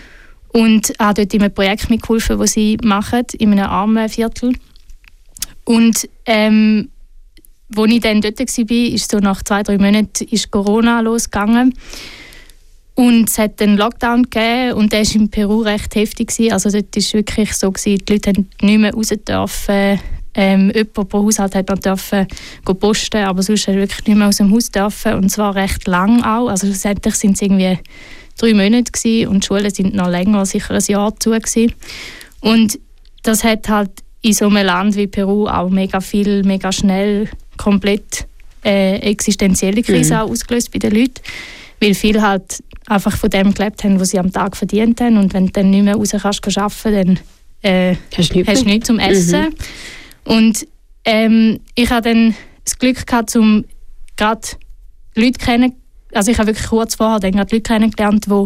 Und habe dort in einem Projekt mitgeholfen, das sie machen, in einem armen Viertel. Und ähm, als ich dann dort war, ist so nach zwei, drei Monaten ist Corona losgegangen. Und es hat einen Lockdown gegeben und der war in Peru recht heftig. Also dort war es wirklich so, die Leute durften nicht mehr raus dürfen. Ähm, jemand pro Haushalt hat noch dürfen posten, aber sonst hat wirklich nicht mehr aus dem Haus dürfen. Und zwar recht lang auch. Also schlussendlich waren es irgendwie drei Monate gewesen, und die Schulen sind noch länger, sicher ein Jahr zu gewesen. Und das hat halt in so einem Land wie Peru auch mega viel, mega schnell komplett äh, existenzielle Krise mhm. auch ausgelöst bei den Leuten. Weil viele halt einfach von dem gelebt haben, was sie am Tag verdient haben. Und wenn du dann nicht mehr raus kannst arbeiten, dann äh, hast du nichts, nichts zum Essen. Mhm. Und ähm, ich hatte dann das Glück gehabt, um gerade Leute kennenzulernen. Also ich habe wirklich kurz vorher dann gerade Leute kennengelernt, die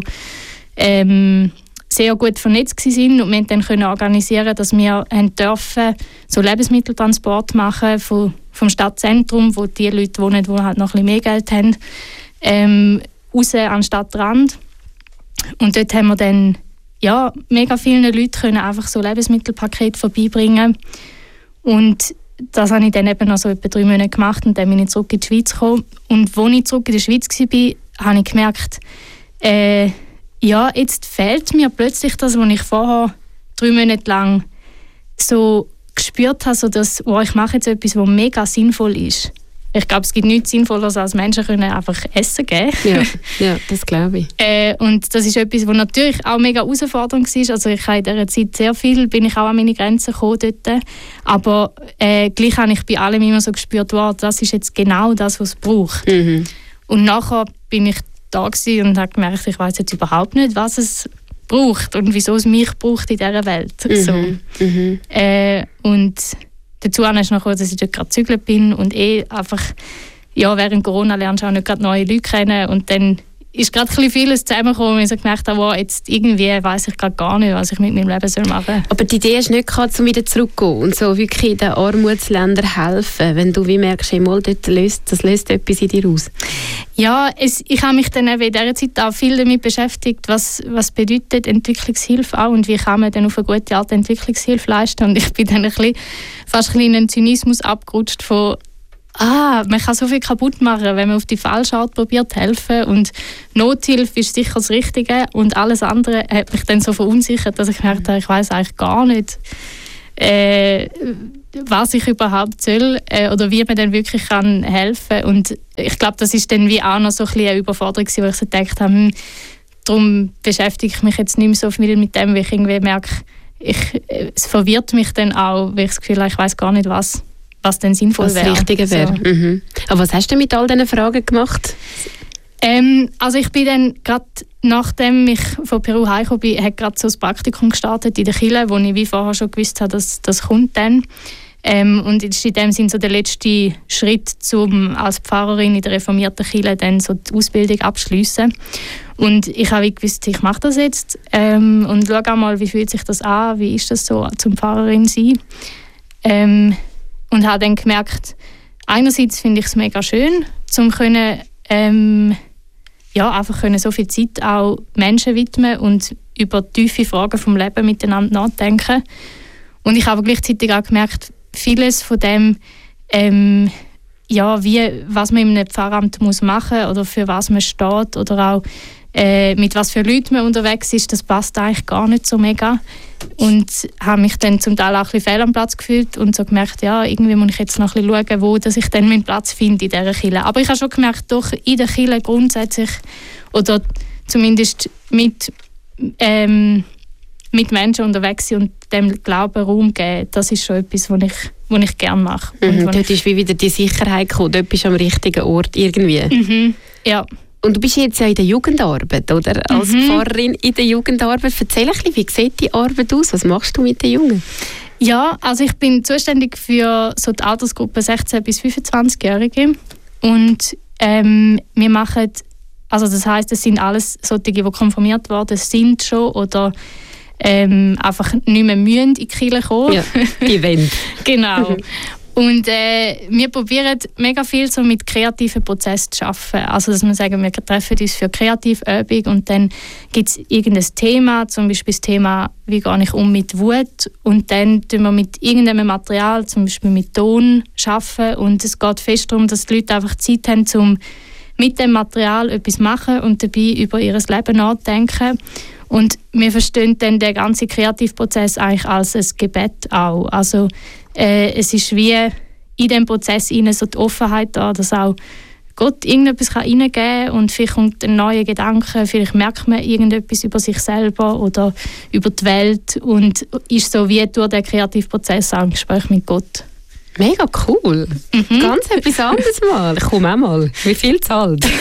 ähm, sehr gut vernetzt waren. Und wir dann können organisieren, dass wir haben dürfen, so Lebensmitteltransport machen vom, vom Stadtzentrum, wo die Leute wohnen, die halt noch ein bisschen mehr Geld haben, ähm, raus an den Stadtrand. Und dort haben wir dann ja, mega vielen Leuten können einfach so Lebensmittelpakete vorbeibringen. Und das habe ich dann eben noch so etwa drei Monate gemacht und dann bin ich zurück in die Schweiz gekommen. Und als ich zurück in der Schweiz war, habe ich gemerkt, äh, ja, jetzt fehlt mir plötzlich das, was ich vorher drei Monate lang so gespürt habe, so dass, oh, ich mache jetzt etwas, was mega sinnvoll ist. Ich glaube, es gibt nichts Sinnvolleres, als Menschen können einfach Essen geben. Ja, ja, das glaube ich. äh, und das ist etwas, was natürlich auch mega herausfordernd war. Also ich habe in dieser Zeit sehr viel, bin ich auch an meine Grenzen gekommen dort. Aber äh, gleich habe ich bei allem immer so gespürt, wow, das ist jetzt genau das, was es braucht. Mhm. Und nachher bin ich da und habe gemerkt, ich weiß jetzt überhaupt nicht, was es braucht und wieso es mich braucht in dieser Welt. Mhm. So. Mhm. Äh, und dazu ist noch, dass ich dort gerade gezügelt bin und eh einfach, ja, während Corona lernst du auch nicht gerade neue Leute kennen und dann ist gerade ein vieles zusammengekommen und ich so gemerkt habe, wow, jetzt irgendwie weiss ich gerade gar nicht, was ich mit meinem Leben machen soll. Aber die Idee ist nicht gehabt, um wieder zurückzugehen und so wirklich in den Armutsländern helfen, wenn du wie merkst, hey, mal, dort löst, das löst etwas in dir aus? Ja, es, ich habe mich dann eben in dieser Zeit auch viel damit beschäftigt, was, was bedeutet Entwicklungshilfe auch und wie kann man dann auf eine gute Art Entwicklungshilfe leisten. Und ich bin dann ein bisschen, fast ein bisschen in einen Zynismus abgerutscht von ah, man kann so viel kaputt machen, wenn man auf die falsche Art probiert zu helfen. Und Nothilfe ist sicher das Richtige und alles andere hat mich dann so verunsichert, dass ich gemerkt habe, ich weiss eigentlich gar nicht, äh, was ich überhaupt soll äh, oder wie man dann wirklich kann helfen. Und ich glaube, das ist dann wie auch noch so ein bisschen eine Überforderung, wo ich so gedacht habe, hm, darum beschäftige ich mich jetzt nicht mehr so viel mit dem, weil ich irgendwie merke, ich, es verwirrt mich dann auch, weil ich das Gefühl habe, ich weiss gar nicht, was was denn sinnvoll wäre. Was Richtige wäre. So. Mhm. Aber was hast du mit all diesen Fragen gemacht? Ähm, also ich bin dann gerade, nachdem ich von Peru heimgekommen bin, hat gerade so ein Praktikum gestartet in der Kirche, wo ich wie vorher schon gewusst habe, dass das kommt dann. Ähm, und das ist in dem Sinne so der letzte Schritt, um als Pfarrerin in der reformierten Kirche dann so die Ausbildung abzuschliessen. Und ich habe gewusst, ich mache das jetzt ähm, und schaue auch mal, wie fühlt sich das an, wie ist das so zum Pfarrerin sein. Ähm, Und habe dann gemerkt, einerseits finde ich es mega schön, um können, ähm, ja, einfach können so viel Zeit auch Menschen widmen und über tiefe Fragen vom Leben miteinander nachdenken. Und ich habe gleichzeitig auch gemerkt, vieles von dem, ähm, ja, wie, was man in einem Pfarramt muss machen oder für was man steht oder auch äh, mit was für Leuten man unterwegs ist, das passt eigentlich gar nicht so mega. Und habe mich dann zum Teil auch ein bisschen fehl am Platz gefühlt und so gemerkt, ja, irgendwie muss ich jetzt noch ein bisschen schauen, wo dass ich dann meinen Platz finde in dieser Kirche. Aber ich habe schon gemerkt, doch in der Kirche grundsätzlich oder zumindest mit, ähm, mit Menschen unterwegs sind und dem Glauben Raum geben, das ist schon etwas, was ich, was ich gerne mache. Mhm, dort ich... ist wie wieder die Sicherheit gekommen, dort bist du am richtigen Ort irgendwie. Mhm, ja. Und du bist jetzt ja in der Jugendarbeit, oder? Als mhm. Pfarrerin in der Jugendarbeit. Erzähl ein bisschen, wie sieht die Arbeit aus? Was machst du mit den Jungen? Ja, also ich bin zuständig für so die Altersgruppe sechzehn bis fünfundzwanzig-Jährige. Und ähm, wir machen, also das heisst, es sind alles solche, die konfirmiert worden sind schon oder ähm, einfach nicht mehr müssen in die Kirche kommen. Ja, die wollen. Genau. Und äh, wir probieren mega viel so mit kreativen Prozessen zu arbeiten. Also dass wir sagen, wir treffen uns für Kreativübung und dann gibt es irgendein Thema, zum Beispiel das Thema, wie gehe ich um mit Wut. Und dann tun wir mit irgendeinem Material, zum Beispiel mit Ton, arbeiten. Und es geht fest darum, dass die Leute einfach Zeit haben, um mit dem Material etwas zu machen und dabei über ihr Leben nachzudenken. Und wir verstehen dann den ganzen Kreativprozess eigentlich als ein Gebet auch. Also äh, es ist wie in diesem Prozess rein so die Offenheit da, dass auch Gott irgendetwas reingeben kann und vielleicht kommt ein neuer Gedanke, vielleicht merkt man irgendetwas über sich selber oder über die Welt und ist so wie durch den Kreativprozess auch im Gespräch mit Gott. Mega cool. Mhm. Ganz etwas anderes mal. Ich komme auch mal. Wie viel zahlt? Das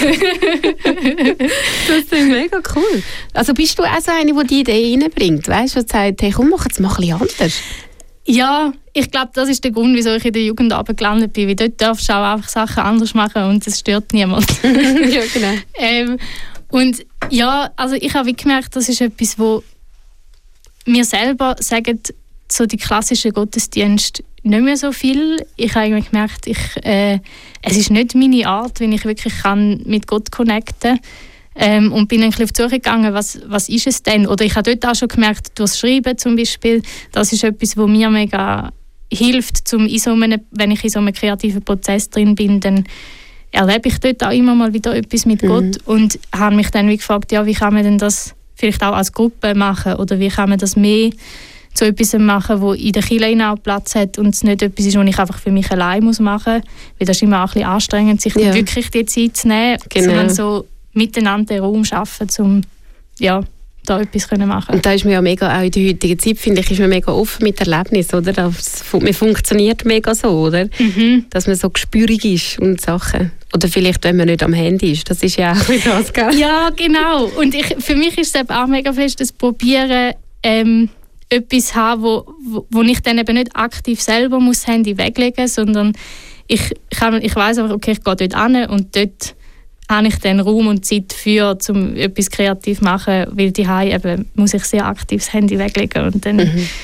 ist mega cool. Also bist du auch so eine, die die Idee reinbringt? Weißt du, die sagt, hey, komm, mach jetzt mal ein bisschen anders. Ja, ich glaube, das ist der Grund, wieso ich in der Jugendarbeit gelandet bin. Weil dort darfst du auch einfach Sachen anders machen und es stört niemand. Ja, genau. ähm, und ja, also ich habe gemerkt, das ist etwas, wo mir selber sagen, so die klassischen Gottesdienste nicht mehr so viel. Ich habe irgendwie gemerkt, ich, äh, es ist nicht meine Art, wie ich wirklich kann mit Gott connecten kann. Ähm, und bin dann ein bisschen auf die Suche gegangen, was, was ist es denn? Oder ich habe dort auch schon gemerkt, durch das Schreiben zum Beispiel, das ist etwas, was mir mega hilft, zum in so einem, wenn ich in so einem kreativen Prozess drin bin, dann erlebe ich dort auch immer mal wieder etwas mit mhm. Gott und habe mich dann wie gefragt, ja, wie kann man denn das vielleicht auch als Gruppe machen oder wie kann man das mehr zu etwas machen, wo in der Kirche auch Platz hat und es nicht etwas ist, was ich einfach für mich allein muss machen muss, weil das ist immer auch ein bisschen anstrengend, sich ja. wirklich die Zeit zu nehmen, genau. sondern so miteinander den Raum schaffen, um ja, da etwas zu machen. Und da ist man ja mega, auch in der heutigen Zeit, finde ich, ist man mega offen mit Erlebnis, oder? Das, man funktioniert mega so, oder? Mhm. Dass man so gespürig ist und Sachen. Oder vielleicht, wenn man nicht am Handy ist. Das ist ja auch wieder das, gell? Ja, genau. Und ich, für mich ist es eben auch mega fest, das Probieren, ähm, etwas haben, wo, wo, wo ich dann eben nicht aktiv selber muss das Handy weglegen muss, sondern ich, kann, ich weiss einfach, okay, ich gehe dort hin und dort habe ich dann Raum und Zeit für, um etwas kreativ zu machen, weil daheim eben muss ich sehr aktiv das Handy weglegen und dann, mhm.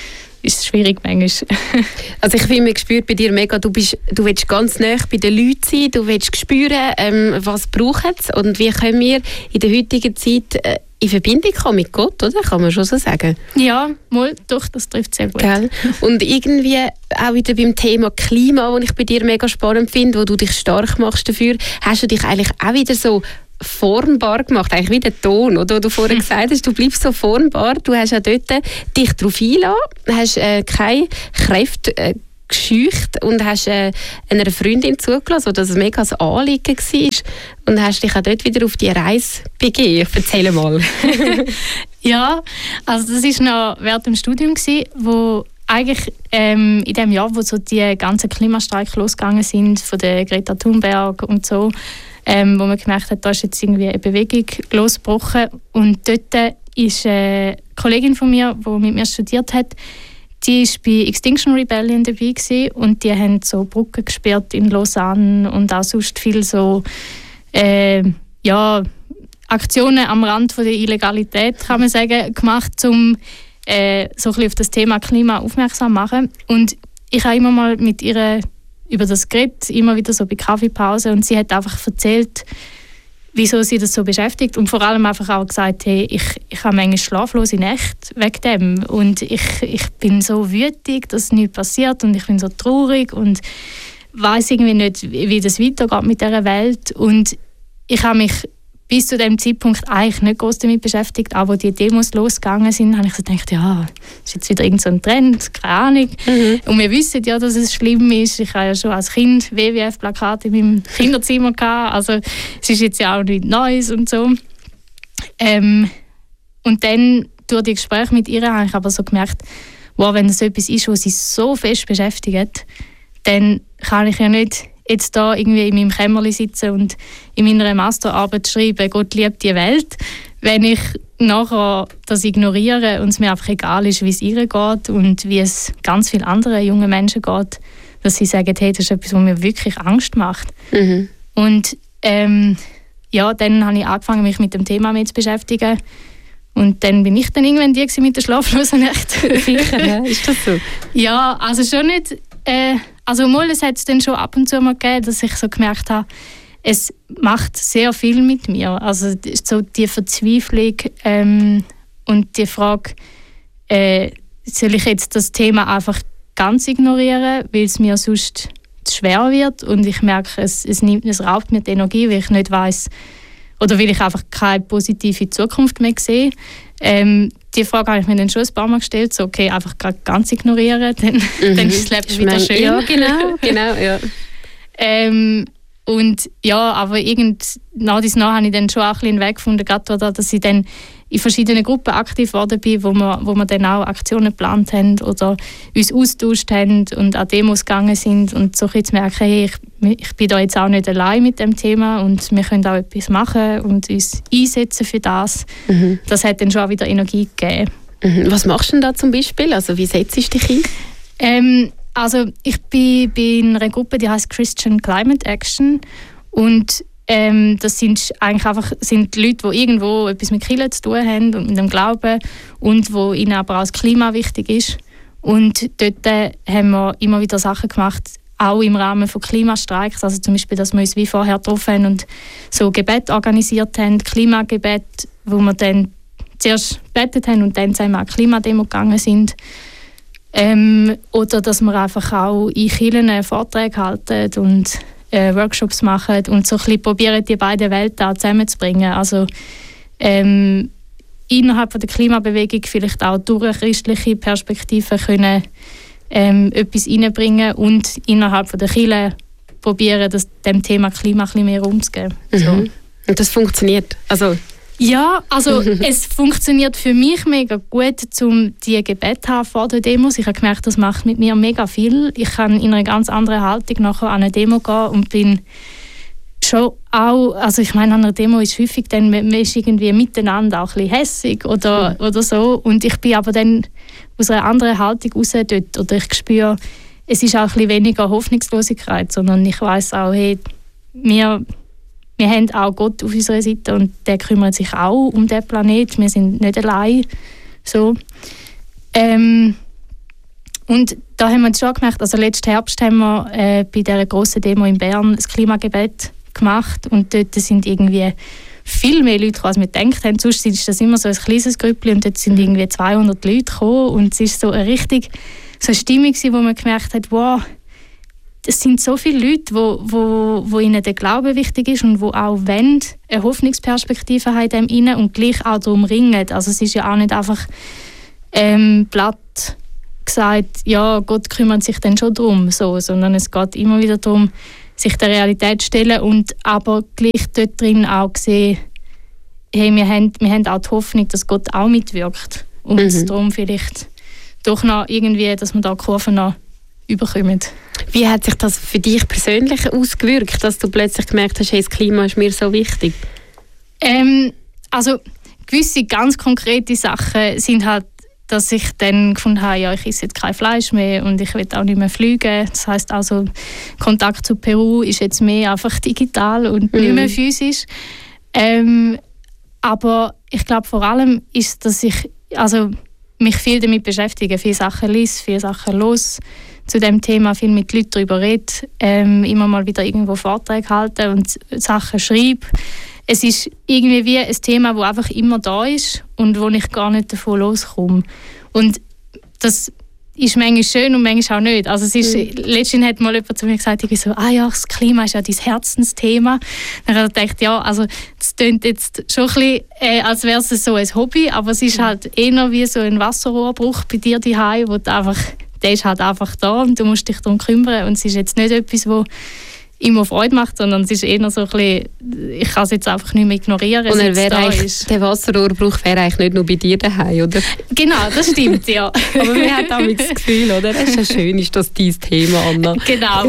ist es schwierig manchmal. Also ich finde, man spürt bei dir mega, du, bist, du willst ganz nah bei den Leuten sein, du willst spüren, ähm, was brauchen sie und wie können wir in der heutigen Zeit äh, in Verbindung kommen mit Gott, oder? Kann man schon so sagen. Ja, mal, doch, das trifft sehr gut. Gell? Und irgendwie auch wieder beim Thema Klima, das ich bei dir mega spannend finde, wo du dich stark machst dafür, hast du dich eigentlich auch wieder so formbar gemacht, eigentlich wie der Ton, oder? Du vorhin gesagt hast, du bleibst so formbar, du hast auch dort dich darauf eingelassen, hast äh, keine Kräfte äh, gescheucht und hast äh, einer Freundin zugelassen, wo das ein mega ein Anliegen war und hast dich auch dort wieder auf die Reise begeben. Erzähl mal. Ja, also das war noch während dem Studium, wo eigentlich ähm, in dem Jahr, wo so die ganzen Klimastreiks losgegangen sind, von der Greta Thunberg und so, Ähm, wo man gemerkt hat, da ist jetzt irgendwie eine Bewegung losgebrochen. Und dort ist eine Kollegin von mir, die mit mir studiert hat, die war bei Extinction Rebellion dabei gewesen, und die haben so Brücken gesperrt in Lausanne und auch sonst viel so äh, ja, Aktionen am Rand von der Illegalität, kann man sagen, gemacht, um äh, so ein bisschen auf das Thema Klima aufmerksam zu machen. Und ich habe immer mal mit ihr über das geredet, immer wieder so bei Kaffeepause, und sie hat einfach erzählt, wieso sie das so beschäftigt, und vor allem einfach auch gesagt, hey, ich, ich habe manchmal schlaflose Nächte wegen dem und ich, ich bin so wütig, dass nichts passiert und ich bin so traurig und weiss irgendwie nicht, wie das weitergeht mit dieser Welt, und ich habe mich bis zu dem Zeitpunkt eigentlich nicht groß damit beschäftigt. Auch als die Demos losgegangen sind, habe ich so gedacht, ja, das ist jetzt wieder irgend so ein Trend, keine Ahnung. Mhm. Und wir wissen ja, dass es schlimm ist. Ich habe ja schon als Kind W W F-Plakate in meinem Kinderzimmer gehabt. Also es ist jetzt ja auch nichts Neues und so. Ähm, und dann durch die Gespräche mit ihr habe ich aber so gemerkt, wow, wenn das etwas ist, was sie so fest beschäftigt, dann kann ich ja nicht jetzt da irgendwie in meinem Kämmerlein sitzen und in meiner Masterarbeit schreiben, Gott liebt die Welt, wenn ich nachher das ignoriere und es mir einfach egal ist, wie es ihr geht und wie es ganz vielen anderen jungen Menschen geht, dass sie sagen, hey, das ist etwas, was mir wirklich Angst macht. Mhm. Und ähm, ja, dann habe ich angefangen, mich mit dem Thema mehr zu beschäftigen. Und dann bin ich dann irgendwann die mit der schlaflosen Nacht. Sicher, ja? Ist das so? Ja, also schon nicht... Äh, Also mal, es hat es dann schon ab und zu mal gegeben, dass ich so gemerkt habe, es macht sehr viel mit mir. Also so die Verzweiflung ähm, und die Frage, äh, soll ich jetzt das Thema einfach ganz ignorieren, weil es mir sonst zu schwer wird, und ich merke, es, es, nimmt, es raubt mir die Energie, weil ich nicht weiss, oder weil ich einfach keine positive Zukunft mehr sehe. Ähm, die Frage habe ich mir dann schon ein paar Mal gestellt, so okay, einfach ganz ignorieren, dann, mhm. dann ist das Leben wieder schön. Ja, genau, genau, ja. ähm, und ja, aber irgend, nach dies nach habe ich dann schon auch ein bisschen einen Weg gefunden, gerade dass ich dann in verschiedenen Gruppen aktiv geworden bin, wo wir, wo wir dann auch Aktionen geplant haben oder uns austauscht haben und an Demos gegangen sind, und so zu merken, hey, ich, ich bin da jetzt auch nicht allein mit dem Thema und wir können auch etwas machen und uns einsetzen für das. Mhm. Das hat dann schon auch wieder Energie gegeben. Mhm. Was machst du denn da zum Beispiel? Also wie setzt du dich ein? Ähm, also ich bin, bin in einer Gruppe, die heißt Christian Climate Action, und Ähm, das sind eigentlich einfach sind Leute, die irgendwo etwas mit Kirche zu tun haben und mit dem Glauben, und wo ihnen aber auch das Klima wichtig ist. Und dort äh, haben wir immer wieder Sachen gemacht, auch im Rahmen von Klimastreiks. Also zum Beispiel, dass wir uns wie vorher getroffen haben und so Gebet organisiert haben, Klimagebet, wo wir dann zuerst gebetet haben und dann zusammen an die Klimademo gegangen sind. Ähm, oder dass wir einfach auch in Kirchen Vorträge halten und Äh, Workshops machen und so ein bisschen probieren, die beiden Welten auch zusammenzubringen. Also ähm, innerhalb von der Klimabewegung vielleicht auch durch eine christliche Perspektive können ähm, etwas reinbringen und innerhalb von der Kirche probieren, das, dem Thema Klima ein bisschen mehr Raum zu geben. Mhm. So. Und das funktioniert? Also Ja, also es funktioniert für mich mega gut, um die Gebete zu haben vor der Demos. Ich habe gemerkt, das macht mit mir mega viel. Ich kann in einer ganz anderen Haltung nachher an eine Demo gehen und bin schon auch, also ich meine, an einer Demo ist häufig dann, man ist irgendwie miteinander auch ein bisschen hässig oder, mhm. oder so, und ich bin aber dann aus einer anderen Haltung raus dort, oder ich spüre, es ist auch ein bisschen weniger Hoffnungslosigkeit, sondern ich weiss auch, hey, wir Wir haben auch Gott auf unserer Seite und der kümmert sich auch um den Planeten. Wir sind nicht allein. So. Ähm, Und da haben wir jetzt schon gemerkt, also letzten Herbst haben wir äh, bei dieser grossen Demo in Bern das Klimagebet gemacht und dort sind irgendwie viel mehr Leute gekommen, als wir gedacht haben. Sonst ist das immer so ein kleines Grüppchen und dort sind irgendwie zweihundert Leute gekommen und es ist so eine richtig so eine Stimmung, wo man gemerkt hat, wow, es sind so viele Leute, wo, wo, wo ihnen der Glaube wichtig ist und wo auch wollen, eine Hoffnungsperspektive haben in dem inne und gleich auch darum ringen. Also es ist ja auch nicht einfach ähm, platt gesagt, ja, Gott kümmert sich dann schon darum, so, sondern es geht immer wieder darum, sich der Realität zu stellen und aber gleich dort drin auch sehen, hey, wir haben, wir haben auch die Hoffnung, dass Gott auch mitwirkt und mhm. darum vielleicht doch noch irgendwie, dass wir da Kurven noch überkommen. Wie hat sich das für dich persönlich ausgewirkt, dass du plötzlich gemerkt hast, hey, das Klima ist mir so wichtig? Ähm, also gewisse ganz konkrete Sachen sind halt, dass ich dann gefunden habe, ja, ich esse jetzt kein Fleisch mehr und ich will auch nicht mehr fliegen. Das heisst also, Kontakt zu Peru ist jetzt mehr einfach digital und mhm. nicht mehr physisch. Ähm, aber ich glaube vor allem ist, dass ich also mich viel damit beschäftige, viele Sachen lese, viele Sachen los zu dem Thema, viel mit Leuten darüber rede, ähm, immer mal wieder irgendwo Vorträge halte und Sachen schreibe. Es ist irgendwie wie ein Thema, das einfach immer da ist und wo ich gar nicht davon loskomme. Und das ist manchmal schön und manchmal auch nicht. Also es ist, mhm. letztens hat mal jemand zu mir gesagt, ich so, ah ja, das Klima ist ja dein Herzensthema. Dann habe ich gedacht, ja, also das klingt jetzt schon ein bisschen, äh, als wäre es so ein Hobby, aber es ist halt eher wie so ein Wasserrohrbruch bei dir zu Hause, wo du einfach, der ist halt einfach da und du musst dich darum kümmern. Und es ist jetzt nicht etwas, wo immer Freude macht, sondern es ist eher so ein bisschen, ich kann es jetzt einfach nicht mehr ignorieren. Und er wäre eigentlich, der Wasserrohrbruch wäre eigentlich nicht nur bei dir daheim, oder? Genau, das stimmt, ja. Aber man hat auch das Gefühl, oder? Es ist ja schön, ist das dein Thema, Anna. Genau.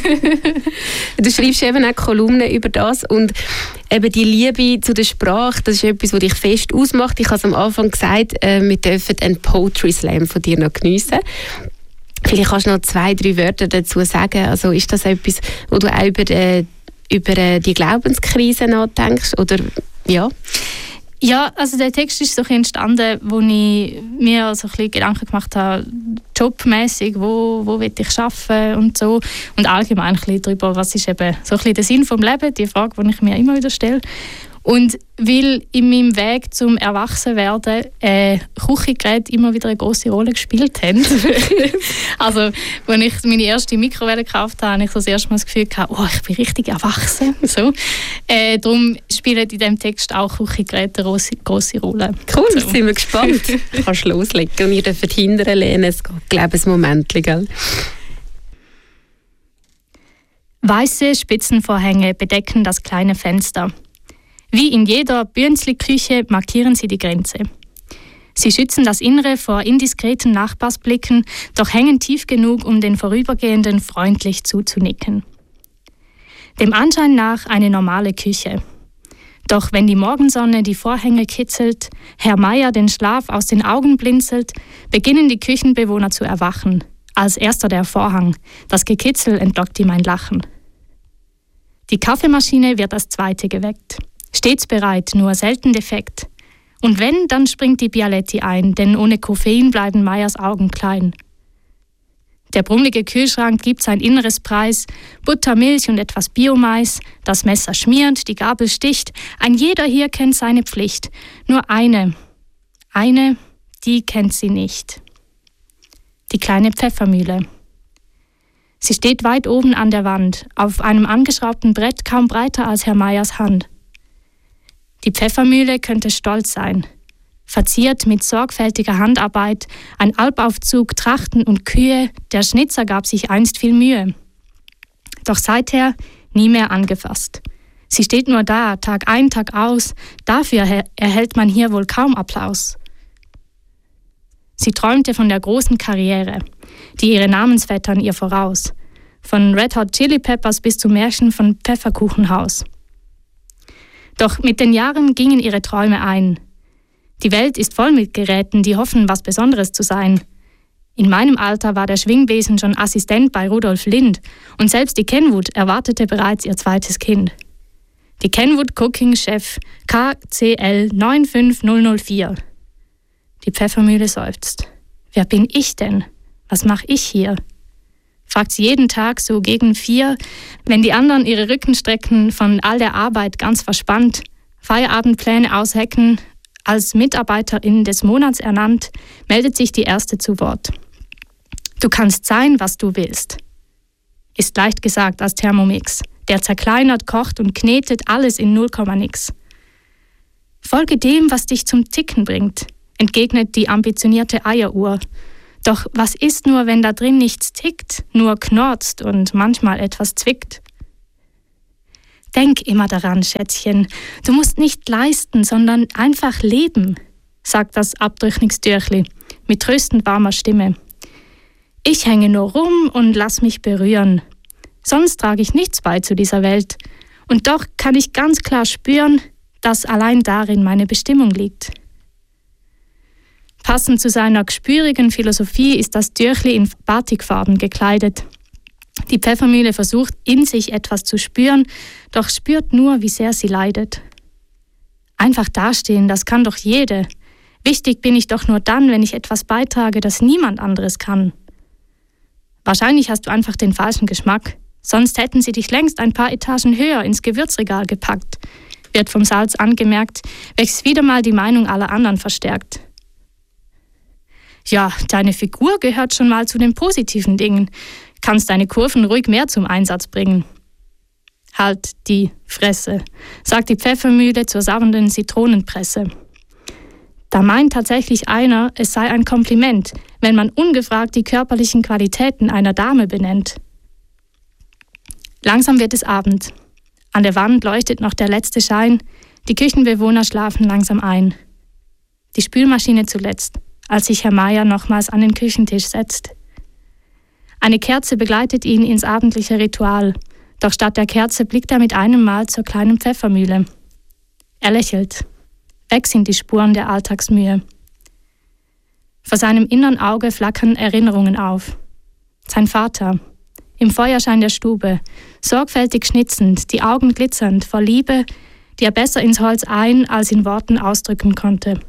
Du schreibst eben auch Kolumnen über das und eben die Liebe zu der Sprache, das ist etwas, was dich fest ausmacht. Ich habe es am Anfang gesagt, äh, wir dürfen einen Poetry Slam von dir noch geniessen. Vielleicht kannst du noch zwei, drei Wörter dazu sagen. Also ist das etwas, wo du auch über, äh, über die Glaubenskrise nachdenkst? Oder, ja? Ja, also der Text ist so entstanden, wo ich mir so ein bisschen Gedanken gemacht habe, jobmäßig, wo, wo will ich arbeiten und so. Und allgemein ein bisschen darüber, was ist eben so ein bisschen der Sinn vom Leben, die Frage, die ich mir immer wieder stelle. Und weil in meinem Weg zum Erwachsenwerden äh, Küchengeräte immer wieder eine grosse Rolle gespielt haben. Also, als ich meine erste Mikrowelle gekauft habe, habe ich so das erste Mal das Gefühl gehabt, oh, ich bin richtig erwachsen. So. Äh, darum spielen in diesem Text auch Küchengeräte eine grosse, grosse Rolle. Cool, so. Sind wir gespannt. Du kannst loslegen und ihr dürft hinterher lehnen. Es geht, glaube ich, ein Momentchen, gell? Weiße Spitzenvorhänge bedecken das kleine Fenster. Wie in jeder Bürnsli-Küche markieren sie die Grenze. Sie schützen das Innere vor indiskreten Nachbarsblicken, doch hängen tief genug, um den Vorübergehenden freundlich zuzunicken. Dem Anschein nach eine normale Küche. Doch wenn die Morgensonne die Vorhänge kitzelt, Herr Meier den Schlaf aus den Augen blinzelt, beginnen die Küchenbewohner zu erwachen. Als erster der Vorhang, das Gekitzel entlockt ihm ein Lachen. Die Kaffeemaschine wird als zweite geweckt. Stets bereit, nur selten defekt. Und wenn, dann springt die Bialetti ein, denn ohne Koffein bleiben Meyers Augen klein. Der brummelige Kühlschrank gibt sein inneres Preis, Butter, Milch und etwas Biomais, das Messer schmiert, die Gabel sticht, ein jeder hier kennt seine Pflicht. Nur eine, eine, die kennt sie nicht. Die kleine Pfeffermühle. Sie steht weit oben an der Wand, auf einem angeschraubten Brett kaum breiter als Herr Meyers Hand. Die Pfeffermühle könnte stolz sein. Verziert mit sorgfältiger Handarbeit, ein Albaufzug, Trachten und Kühe, der Schnitzer gab sich einst viel Mühe. Doch seither nie mehr angefasst. Sie steht nur da, Tag ein, Tag aus, dafür erhält man hier wohl kaum Applaus. Sie träumte von der großen Karriere, die ihre Namensvettern ihr voraus. Von Red Hot Chili Peppers bis zum Märchen von Pfefferkuchenhaus. Doch mit den Jahren gingen ihre Träume ein. Die Welt ist voll mit Geräten, die hoffen, was Besonderes zu sein. In meinem Alter war der Schwingbesen schon Assistent bei Rudolf Lind und selbst die Kenwood erwartete bereits ihr zweites Kind. Die Kenwood Cooking Chef K C L neun fünf null null vier. Die Pfeffermühle seufzt. Wer bin ich denn? Was mache ich hier? Fragt sie jeden Tag so gegen vier, wenn die anderen ihre Rücken strecken, von all der Arbeit ganz verspannt, Feierabendpläne aushecken, als Mitarbeiterin des Monats ernannt, meldet sich die Erste zu Wort. Du kannst sein, was du willst. Ist leicht gesagt als Thermomix, der zerkleinert, kocht und knetet alles in null Komma nix. Folge dem, was dich zum Ticken bringt, entgegnet die ambitionierte Eieruhr. Doch was ist nur, wenn da drin nichts tickt, nur knorzt und manchmal etwas zwickt? Denk immer daran, Schätzchen, du musst nicht leisten, sondern einfach leben, sagt das Abtrünnigstürchli mit tröstend warmer Stimme. Ich hänge nur rum und lass mich berühren. Sonst trage ich nichts bei zu dieser Welt. Und doch kann ich ganz klar spüren, dass allein darin meine Bestimmung liegt. Passend zu seiner gespürigen Philosophie ist das Türchli in Batikfarben gekleidet. Die Pfeffermühle versucht, in sich etwas zu spüren, doch spürt nur, wie sehr sie leidet. Einfach dastehen, das kann doch jede. Wichtig bin ich doch nur dann, wenn ich etwas beitrage, das niemand anderes kann. Wahrscheinlich hast du einfach den falschen Geschmack. Sonst hätten sie dich längst ein paar Etagen höher ins Gewürzregal gepackt, wird vom Salz angemerkt, welches wieder mal die Meinung aller anderen verstärkt. Ja, deine Figur gehört schon mal zu den positiven Dingen. Kannst deine Kurven ruhig mehr zum Einsatz bringen. Halt die Fresse, sagt die Pfeffermühle zur sauernden Zitronenpresse. Da meint tatsächlich einer, es sei ein Kompliment, wenn man ungefragt die körperlichen Qualitäten einer Dame benennt. Langsam wird es Abend. An der Wand leuchtet noch der letzte Schein. Die Küchenbewohner schlafen langsam ein. Die Spülmaschine zuletzt, als sich Herr Meier nochmals an den Küchentisch setzt. Eine Kerze begleitet ihn ins abendliche Ritual. Doch statt der Kerze blickt er mit einem Mal zur kleinen Pfeffermühle. Er lächelt. Weg sind die Spuren der Alltagsmühe. Vor seinem inneren Auge flackern Erinnerungen auf. Sein Vater, im Feuerschein der Stube, sorgfältig schnitzend, die Augen glitzernd vor Liebe, die er besser ins Holz ein- als in Worten ausdrücken konnte.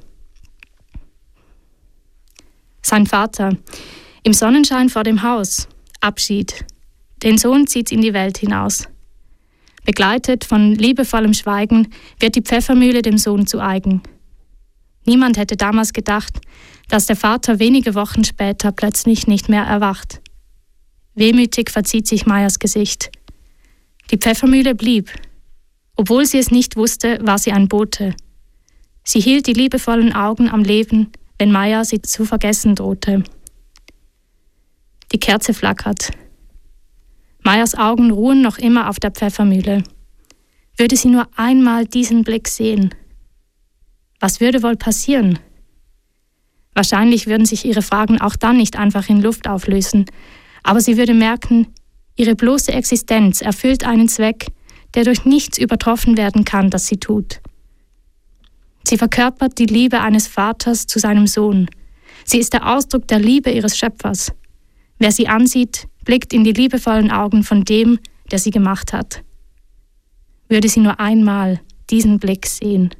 Sein Vater, im Sonnenschein vor dem Haus, Abschied. Den Sohn zieht in die Welt hinaus. Begleitet von liebevollem Schweigen wird die Pfeffermühle dem Sohn zu eigen. Niemand hätte damals gedacht, dass der Vater wenige Wochen später plötzlich nicht mehr erwacht. Wehmütig verzieht sich Meiers Gesicht. Die Pfeffermühle blieb. Obwohl sie es nicht wusste, war sie ein Bote. Sie hielt die liebevollen Augen am Leben, wenn Meier sie zu vergessen drohte. Die Kerze flackert. Meiers Augen ruhen noch immer auf der Pfeffermühle. Würde sie nur einmal diesen Blick sehen? Was würde wohl passieren? Wahrscheinlich würden sich ihre Fragen auch dann nicht einfach in Luft auflösen, aber sie würde merken, ihre bloße Existenz erfüllt einen Zweck, der durch nichts übertroffen werden kann, das sie tut. Sie verkörpert die Liebe eines Vaters zu seinem Sohn. Sie ist der Ausdruck der Liebe ihres Schöpfers. Wer sie ansieht, blickt in die liebevollen Augen von dem, der sie gemacht hat. Würde sie nur einmal diesen Blick sehen.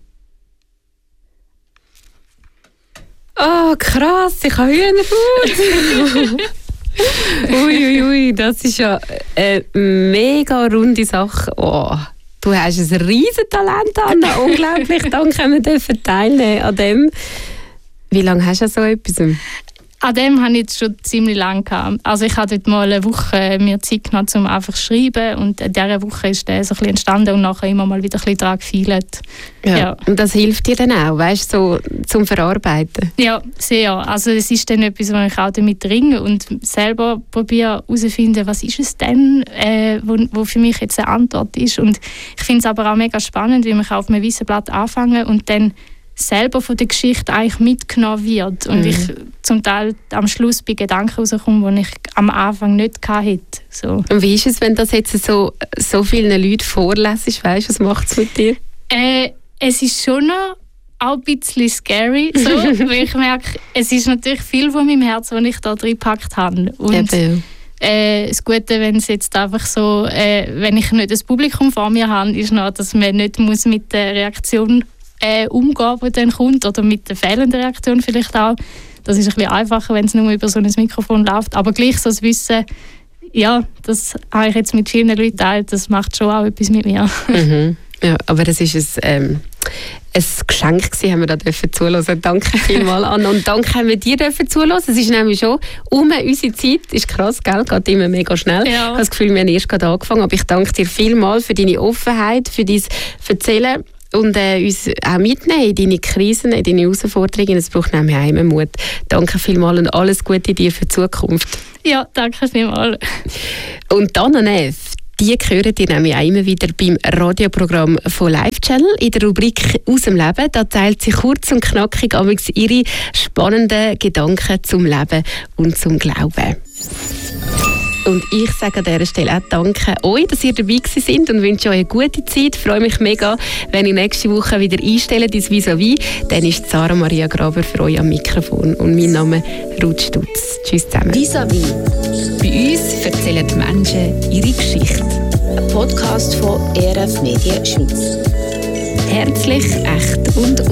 Oh, krass, ich habe Hühnerhaut. Uiuiui, ui, das ist ja eine mega runde Sache. Oh, du hast ein riesen Talent, Anna. Unglaublich, danke, wir dürfen teilnehmen an dem. Wie lange hast du so etwas? An dem habe ich jetzt schon ziemlich lange gehabt. Also ich hatte dort mal eine Woche mir Zeit genommen, um einfach zu schreiben. Und in dieser Woche ist der so ein bisschen entstanden und nachher immer mal wieder ein bisschen daran gefeilt. Ja. Ja. Und das hilft dir dann auch, weißt du, so zum Verarbeiten? Ja, sehr. Also es ist dann etwas, wo ich auch damit ringe und selber probiere herauszufinden, was ist es denn, äh, wo, wo für mich jetzt eine Antwort ist. Und ich finde es aber auch mega spannend, wie man auf einem weißen Blatt anfangen und dann selber von der Geschichte eigentlich mitgenommen wird. Und mhm. ich zum Teil am Schluss bei Gedanken rauskomme, die ich am Anfang nicht hatte. So. Und wie ist es, wenn das jetzt so, so vielen Leuten vorlässt? Weißt du, was macht es mit dir? Äh, es ist schon noch auch ein bisschen scary, so, weil ich merke, es ist natürlich viel von meinem Herzen, was ich da drin gepackt habe. Und Eben. Äh, das Gute, wenn es jetzt einfach so, äh, wenn ich nicht das Publikum vor mir habe, ist noch, dass man nicht muss mit der Reaktion äh, umgehen, der dann kommt, oder mit der fehlenden Reaktion vielleicht auch. Das ist ein bisschen einfacher, wenn es nur über so ein Mikrofon läuft. Aber gleich so das Wissen, ja, das habe ich jetzt mit vielen Leuten geteilt, das macht schon auch etwas mit mir. Mhm. Ja, aber es ist ein, ähm, ein Geschenk gewesen, haben wir da dürfen zuhören. Danke vielmals, Anna. Und danke, haben wir dir dürfen zuhören. Es ist nämlich schon um unsere Zeit. Ist krass, gell? Geht immer mega schnell. Ja. Ich habe das Gefühl, wir haben erst gerade angefangen. Aber ich danke dir vielmals für deine Offenheit, für dein Erzählen und äh, uns auch mitnehmen in deine Krisen, in deine Herausforderungen. Es braucht nämlich auch Mut. Danke vielmals und alles Gute dir für die Zukunft. Ja, danke vielmals. Und Anna Neff, die hören ihr nämlich auch immer wieder beim Radioprogramm von Live Channel. In der Rubrik «Aus dem Leben», da teilt sie kurz und knackig ihre spannenden Gedanken zum Leben und zum Glauben. Und ich sage an dieser Stelle auch danke euch, dass ihr dabei gewesen seid und wünsche euch eine gute Zeit. Ich freue mich mega, wenn ihr nächste Woche wieder einstellt ins Vis-à-vis. Dann ist Sarah Maria Graber für euch am Mikrofon. Und mein Name ist Ruth Stutz. Tschüss zusammen. Vis-à-vis. Bei uns erzählen die Menschen ihre Geschichte. Ein Podcast von E R F Medien Schweiz. Herzlich, echt und